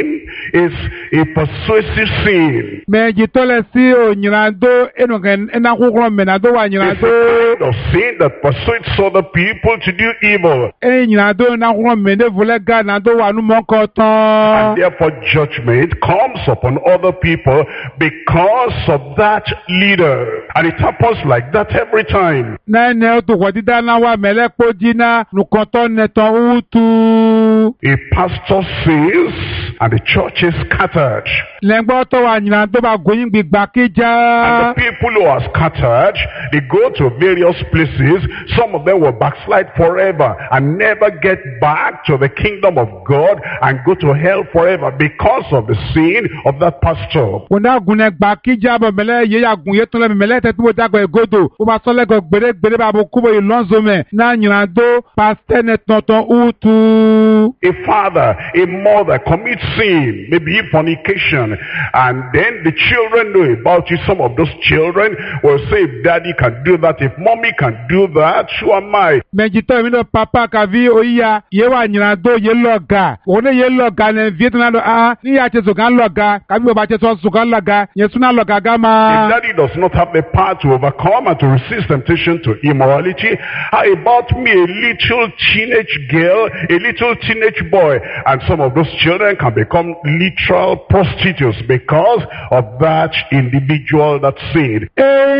is a persuasive sin. Mais jitole si o nyirando enoken enakukro menado wa It's nyirando. a kind of sin that persuades other people to do evil. Nyirando enakukro mende vulega nado wa nu monkoton. And therefore judgment comes upon other people because of that leader. And it happens like that every time. Na ene to kwadida na wa melekpo jina nukonton neton utu. A pastor says, and the church is scattered. Lengbo to wa nyirando ba goyin gbigba And kija. the people who are scattered, they go to various places. Some of them will backslide forever and never get back to the kingdom of God and go to hell forever because of the sin of that pastor. Kuna gune gba kija bo mele ye ya gun ye tun le mele te tuwo jago egodo. O ma so le go gbere ba bo kubo ilonzo me. Na nyirando pastor neton ton utu. A father, a mother commits sin, maybe fornication, and then the children know about it. Some of those children will say, if daddy can do that, if mommy can do that, who am I? Mejito mi no papa kavi oya ye wa nyirando ye loga. One ye loga ne vietna do ni ya che so kan loga. Kabi ba che so kan loga. Ye suna loga If gama. daddy does not have the power to overcome and to resist temptation to immorality, how about me, a little teenage girl, a little teenage boy? And some of those children can become literal prostitutes because of that individual that sinned.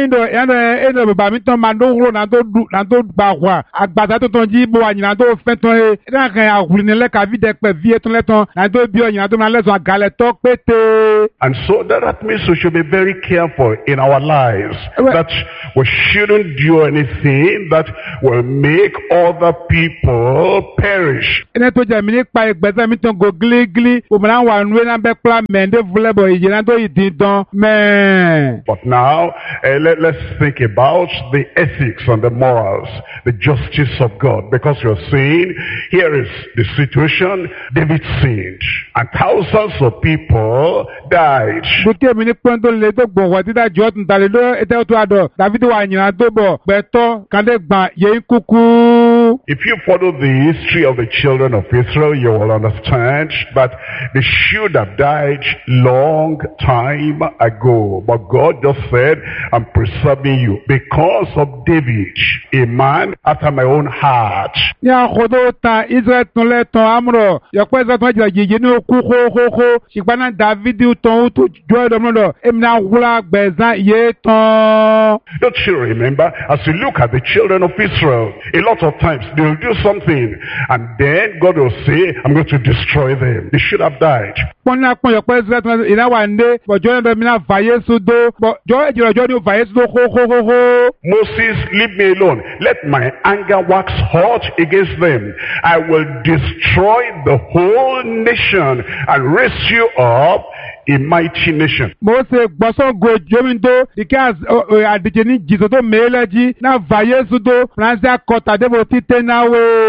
Endo ba mi ton mando ro na do gba wa. Agbada to ton ji bo wa nyirando fe ton e. Na kan awuri ne le ka vi de pe vi eton le ton. Na do bi o nyirando na le so agale to pete. And so that means we should be very careful in our lives, that we shouldn't do anything that will make other people perish. Ene to je mi ni pa igbese mi ton go gligli. O mo na wa nwe na be pla mende vule bo ijirando ididon. Me. But now, let's think about the ethics and the morals, the justice of God. Because you're saying, here is the situation, David sinned, and thousands of people died. Buke mi ni pon le do gbon wa dida jo tun tale do ete to ado. David wa nyirando bo peto kande gban ye kuku. If you follow the history of the children of Israel, you will understand that they should have died long time ago. But God just said, I'm preserving you because of David, a man after my own heart. Ni akodo ta Israel tun le ton amro. Yo pe za ton jira jeje ni oku ho. Sipana David ton to jo do mo do. Emi na wula gbezan ye ton. Don't you remember, as you look at the children of Israel, a lot of times they'll do something and then God will say, I'm going to destroy them. They should have died. Pon na pon yo pe Israel ton ina wa nde. Bo jo do mi na va Yesu do. Bo jo ejiro jo ni va Yesu do ho. Moses, leave me alone. Let my anger wax hot against them. I will destroy the whole nation and raise you up a mighty nation. Mose gboson go jomindo because adije ni jiso to meleji na va Yesu do Francis kota debo tite na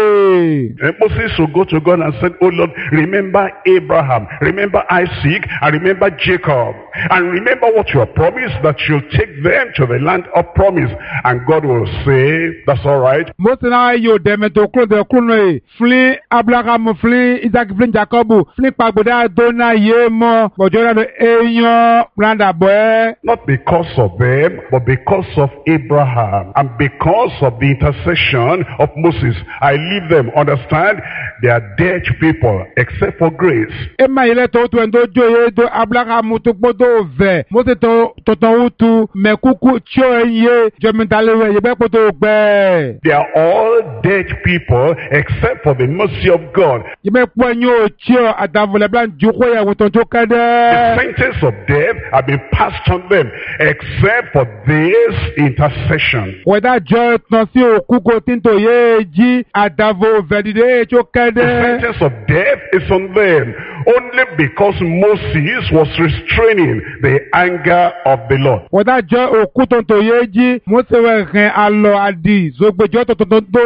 we. And Moses will go to God and said, oh Lord, remember Abraham, remember Isaac, and remember Jacob. And remember what you have promised, that you'll take them to the land of promise. And God will say, that's all right. Mose na yo demeto klo de klo flin Abraham flin Isaac flin Jacob flin pagboda do na ye mo bojo na eyan blanda boy. Not because of them, but because of Abraham. And because of the intercession of Moses. I leave them, understand? They are dead people, except for grace. Ema ile to endo joye do Abraham to podo ve. Mose to utu mekuku cho ye jomentale ye be podo gbe. They are all dead people, except for the mercy of God. Ye be po nyo cho adavole blan joko ya woton jo kade. The sentence of death have been passed on them, except for this intercession. Weda jo ton si okuko tinto ye ji adavo vedide cho kade. The sentence of death is on them, only because Moses was restraining the anger of the Lord. Weda jo okuton to ye ji Mose we ren alo adi zogbejo to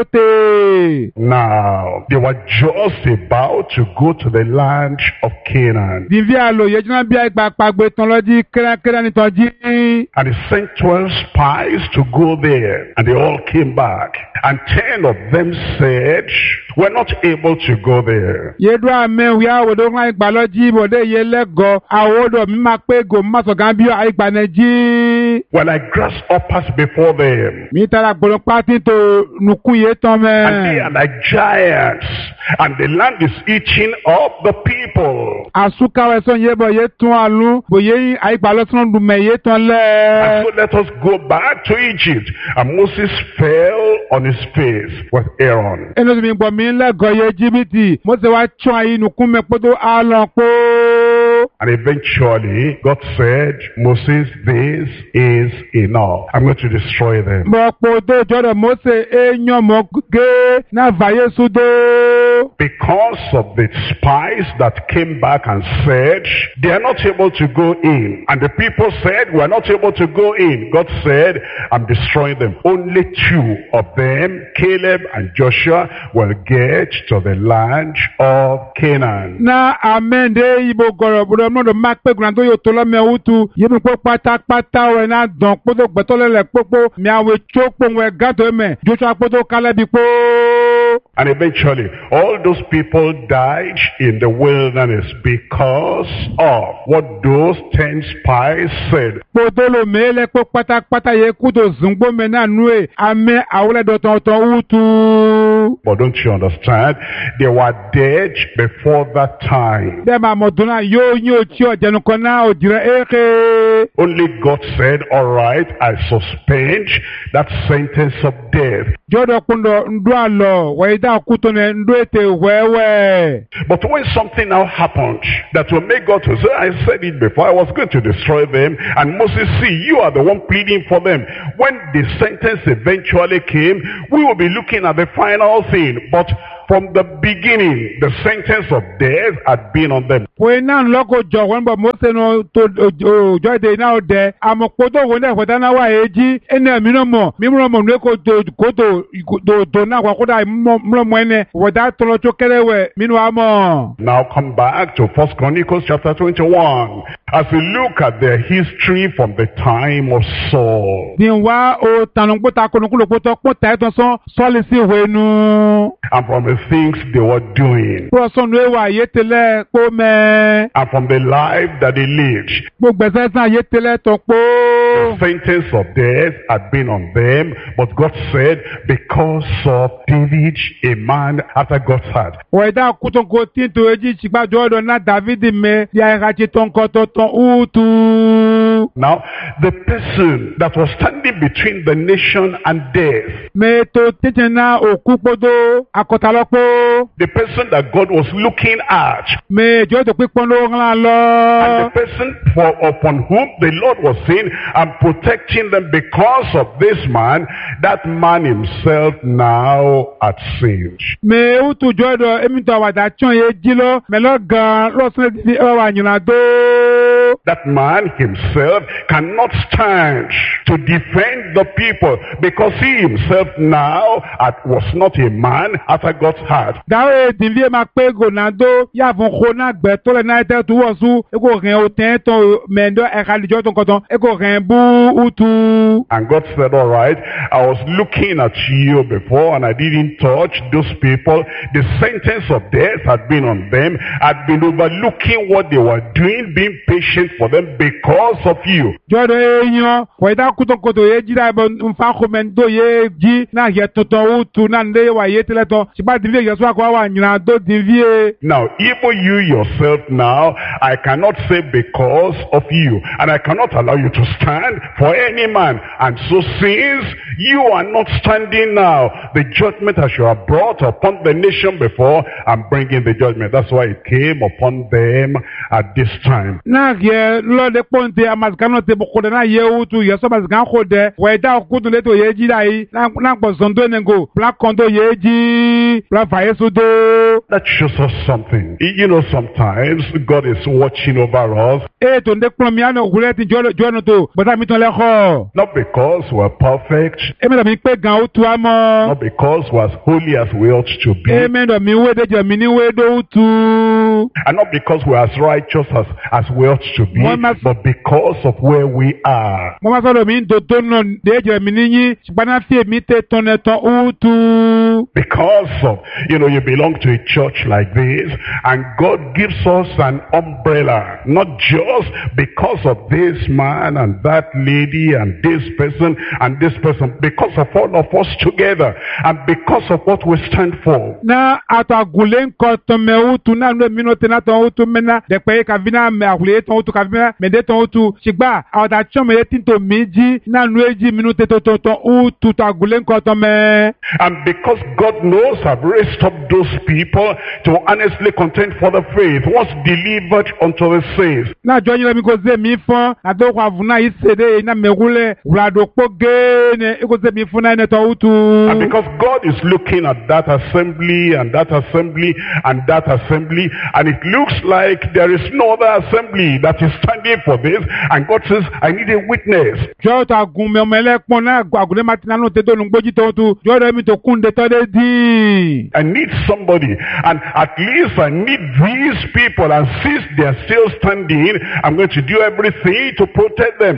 te. Now, they were just about to go to the land of Canaan. Divi alo ye jina bi agba pagbe ton loji kera ni ton ji. And he sent 12 spies to go there, and they all came back. And 10 of them said, were not able to go there. Yedu ame wia wodo ngai gbaloji bode yelego awodo mi ma pe go ma so gan bi ai gbaneji. Were like grasshoppers before them. Mi tara gbolo pati to nukun ye ton me. And they are like giants. And the land is eating up the people. Asuka we son ye bo ye tun alu bo ye ai gbalo son du me ye ton le. And so let us go back to Egypt. And Moses fell on his face with Aaron. Eno mi gbo mi le go ye Jibiti. Mo se wa tun ayi nukun me podo alon po. And eventually, God said, Moses, this is enough. I'm going to destroy them. Because of the spies that came back and said, they are not able to go in. And the people said, we are not able to go in. God said, I'm destroying them. Only 2 of them, Caleb and Joshua, will get to the land of Canaan. Na amen de ibo goro budo mo do mak pe grando yo tolo me utu yemi po pata we na don podo gbetole le popo mi awe chopo we gato me Joshua podo kale bi po. And eventually, all those people died in the wilderness because of what those 10 spies said. Podolo mele po pata ye kudo zungbo me na nue ame awle do ton utu. But don't you understand? They were dead before that time. Only God said, all right, I suspend that sentence of death. But when something now happened that will make God to say, I said it before, I was going to destroy them, and Moses, see, you are the one pleading for them. When the sentence eventually came, we will be looking at the final thing, but from the beginning, the sentence of death had been on them. Now come back to 1 Chronicles chapter 21. As we look at their history from the time of Saul. And from the things they were doing. And from the life that they lived. The sentence of death had been on them, but God said, because of David, a man after God's heart. Now, the person that was standing between the nation and death, the person that God was looking at, and the person upon whom the Lord was saying, I'm protecting them because of this man, that man himself now had sinned. That man himself cannot stand to defend the people because he himself now was not a man after God's heart. And God said, all right, I was looking at you before and I didn't touch those people. The sentence of death had been on them. I'd been overlooking what they were doing, being patient for them because of you. Now, even you yourself now, I cannot say because of you, and I cannot allow you to stand for any man. And so since you are not standing now, the judgment that you have brought upon the nation before, I'm bringing the judgment. That's why it came upon them at this time. That shows us something. You know, sometimes God is watching over us. Not because we're perfect. Not because we're as holy as we ought to be. And not because we're as righteous as we ought to be, but because of where we are. Because of, you belong to a church like this, and God gives us an umbrella, not just because of this man and that lady and this person, because of all of us together, and because of what we stand for. And because God knows I've raised up those people to honestly contend for the faith, what's delivered unto the saints. And because God is looking at that assembly and that assembly and that assembly, and it looks like there is no other assembly that is standing for this, and God says, I need a witness. I need somebody, and at least I need these people, and since they are still standing, I'm going to do everything to protect them.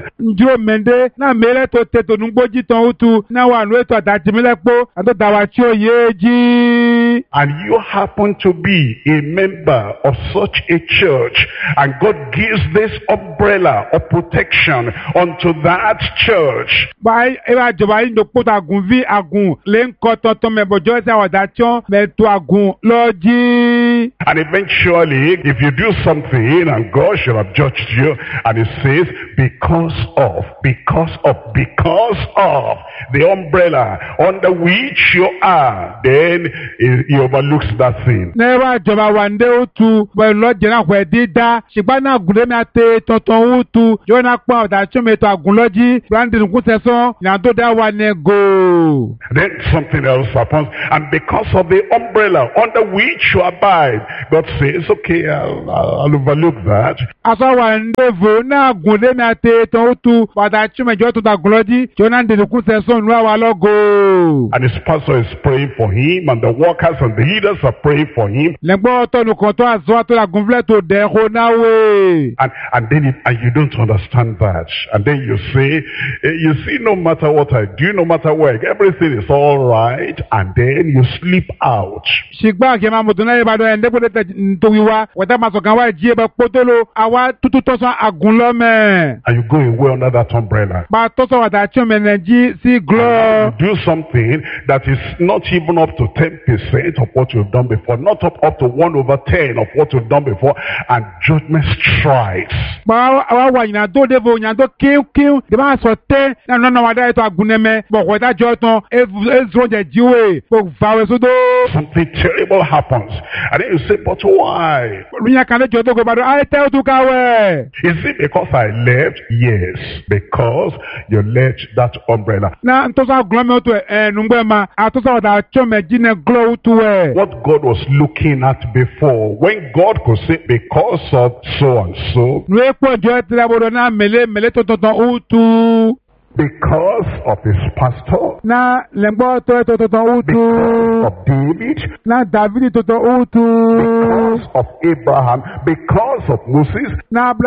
And you happen to be a member of such a church, and God gives this umbrella of protection unto that church. And eventually, if you do something and God should have judged you, and it says, because of the umbrella under which you are, then he overlooks that thing. Then something else happens, and because of the umbrella under which you abide, God says, okay, I'll overlook that. And his pastor is praying for him, and the workers and the leaders are praying for him. And then you don't understand that. And then you say, you see, no matter what I do, no matter where, everything is all right. And then you slip out. And you go away under that umbrella. You do something that is not even up to 10% of what you've done before, not up to 1/10 of what you've done before, and judgment strikes. Something terrible happens, and then you say, but why? Is it because I left? Yes, because you left that umbrella. What God was looking at before, when God could say, because of so and so, because of his pastor, because of David, because of Abraham, because of Moses, that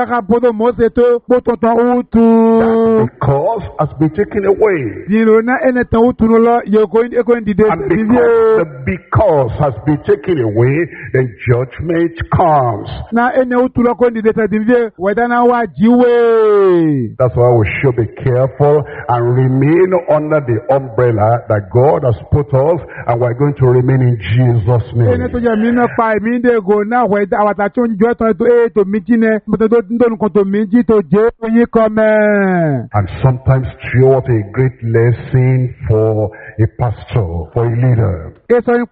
because has been taken away. And because has been taken away, then judgment comes. That's why we should be careful and remain under the umbrella that God has put us, and we're going to remain in Jesus' name. And sometimes, what a great lesson for a pastor, for a leader. What a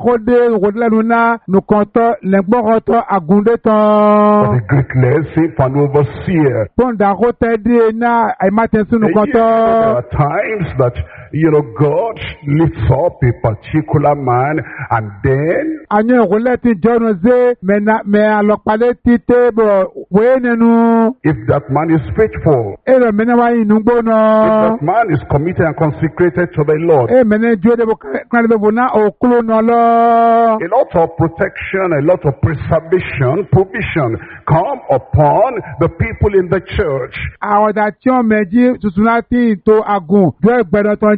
great lesson for an overseer. There are times that God lifts up a particular man, and then Anye roulette John ze me alokpale tite bo we nenu. if that man is faithful, Ero mene wa inugbo if no. that man is committed and consecrated to the Lord, Mene jude bo kan be bona okulu no lo. a lot of protection, a lot of preservation, provision come upon the people in the church. Àwọn da tí wọ́n mẹ́jí tuntun láti tó agun jọ ìgbẹ́dọ̀ tán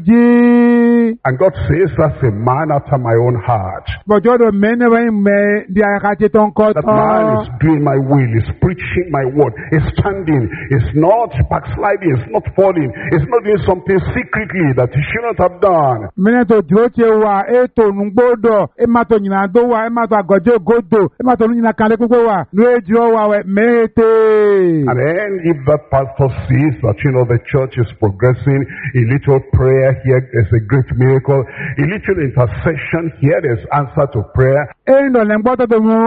jí. And God says, that's a man after my own heart. Bọ̀jọ́ do mẹ́ni wẹ́n mẹ́ di àyàkàtì tó ń kọ́ That man tán. is doing my will, is preaching my word, is standing, is not backsliding, is not falling, is not doing something secretly that he shouldn't have done. Mẹ́ni tó dúró tí wà ètò ònúgbòdò ẹ má tó nyìnà dó wà ẹ má tó àgọ́jọ́ ògòdò ẹ má tó nyìnà kalẹ̀ pípé wà ló èjì ọ wà wẹ̀ mẹ́ẹ̀tẹ̀. And then if that pastor sees that, the church is progressing, a little prayer here, there's a great miracle, a little intercession here, there's answer to prayer. Ẹ̀yin dọ̀lẹ́ ń gbọ́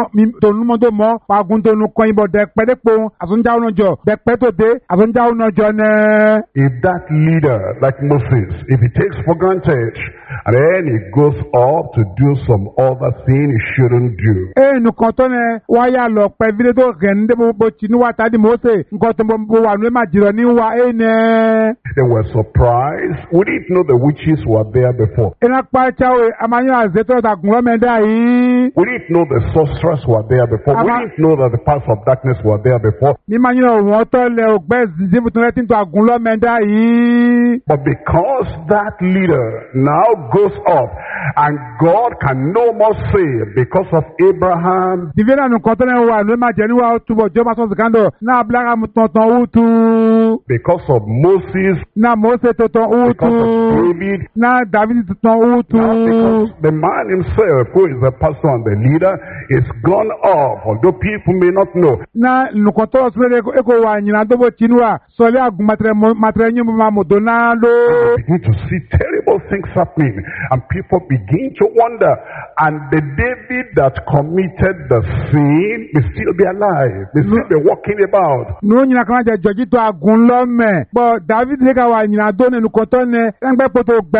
tó nu mọ́ tó mọ́ pàgùn tó nu kọ́ ibọ̀ dẹ̀pẹ́ dẹ́pọ̀ àtúnjáwó náà jọ dẹ̀pẹ́ tó dé àtúnjáwó náà jọ nẹ́. If that leader, like Moses, if he takes for granted, and then he goes up to do some other thing he shouldn't do. Ẹ̀yin nìkan tó ní wáyà lọ pẹ́ fídíò tó rẹ̀ ní débò tí níwá tàbí Mósè nǹkan tó bọ̀ wà ní màjìrọ̀ níwá ẹ̀yin nẹ́. They were surprised. We didn't know the witches were there before. Iná pàṣẹwé amáyán àzẹ́tọ̀ tàgùn lọ́mẹdá yìí. We didn't know the sorcerers were there before. We didn't know that the powers of darkness were there before. Ní máa yàn wọ́n tọ́ lẹ ògbẹ́ zizibu tó lẹ́tí tó àgùn lọ́mẹdá yìí. But because that leader now goes up and God can no more save because of Abraham, Dìvínà nìkan tó lẹ́wọ̀ wà ló máa jẹ́ níwá túbọ̀ jọba sọ́ọ̀sì kándọ̀ náà abúlára mu tọ̀tàn wútu. because of Moses, Náà Mósè tọ̀tàn wútu. because of David, Náà Dàvídì tọ̀tàn wútu. now because the man himself, who is the pastor and the leader, is gone up, although people may not know. Náà nìkan tó lọ́sọ̀rọ̀ ẹ̀kọ́ wà nyìnà tó bó tinúwà sọ̀lẹ́ àgùn màtẹ̀rẹ̀ yín máa mọ̀tò náà ló. Begin to see terrible things happening, and people begin to wonder. And the David that committed the sin may still be alive, may still be walking about. Nù nyìnà kan jẹ́ jọ̀jí tó àgùn lọ́mẹ̀. Bọ̀ Dàvídì lè ka wà nyìnà tó nínú kọ́tọ́ ní ẹgbẹ́ pọ̀tò gbà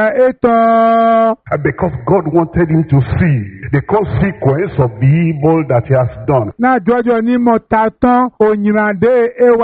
ètò. And because God wanted him to see the consequence of the evil that he has done. Náà jọjọ ní mọ̀ tàtán ònyìnà dé ewa.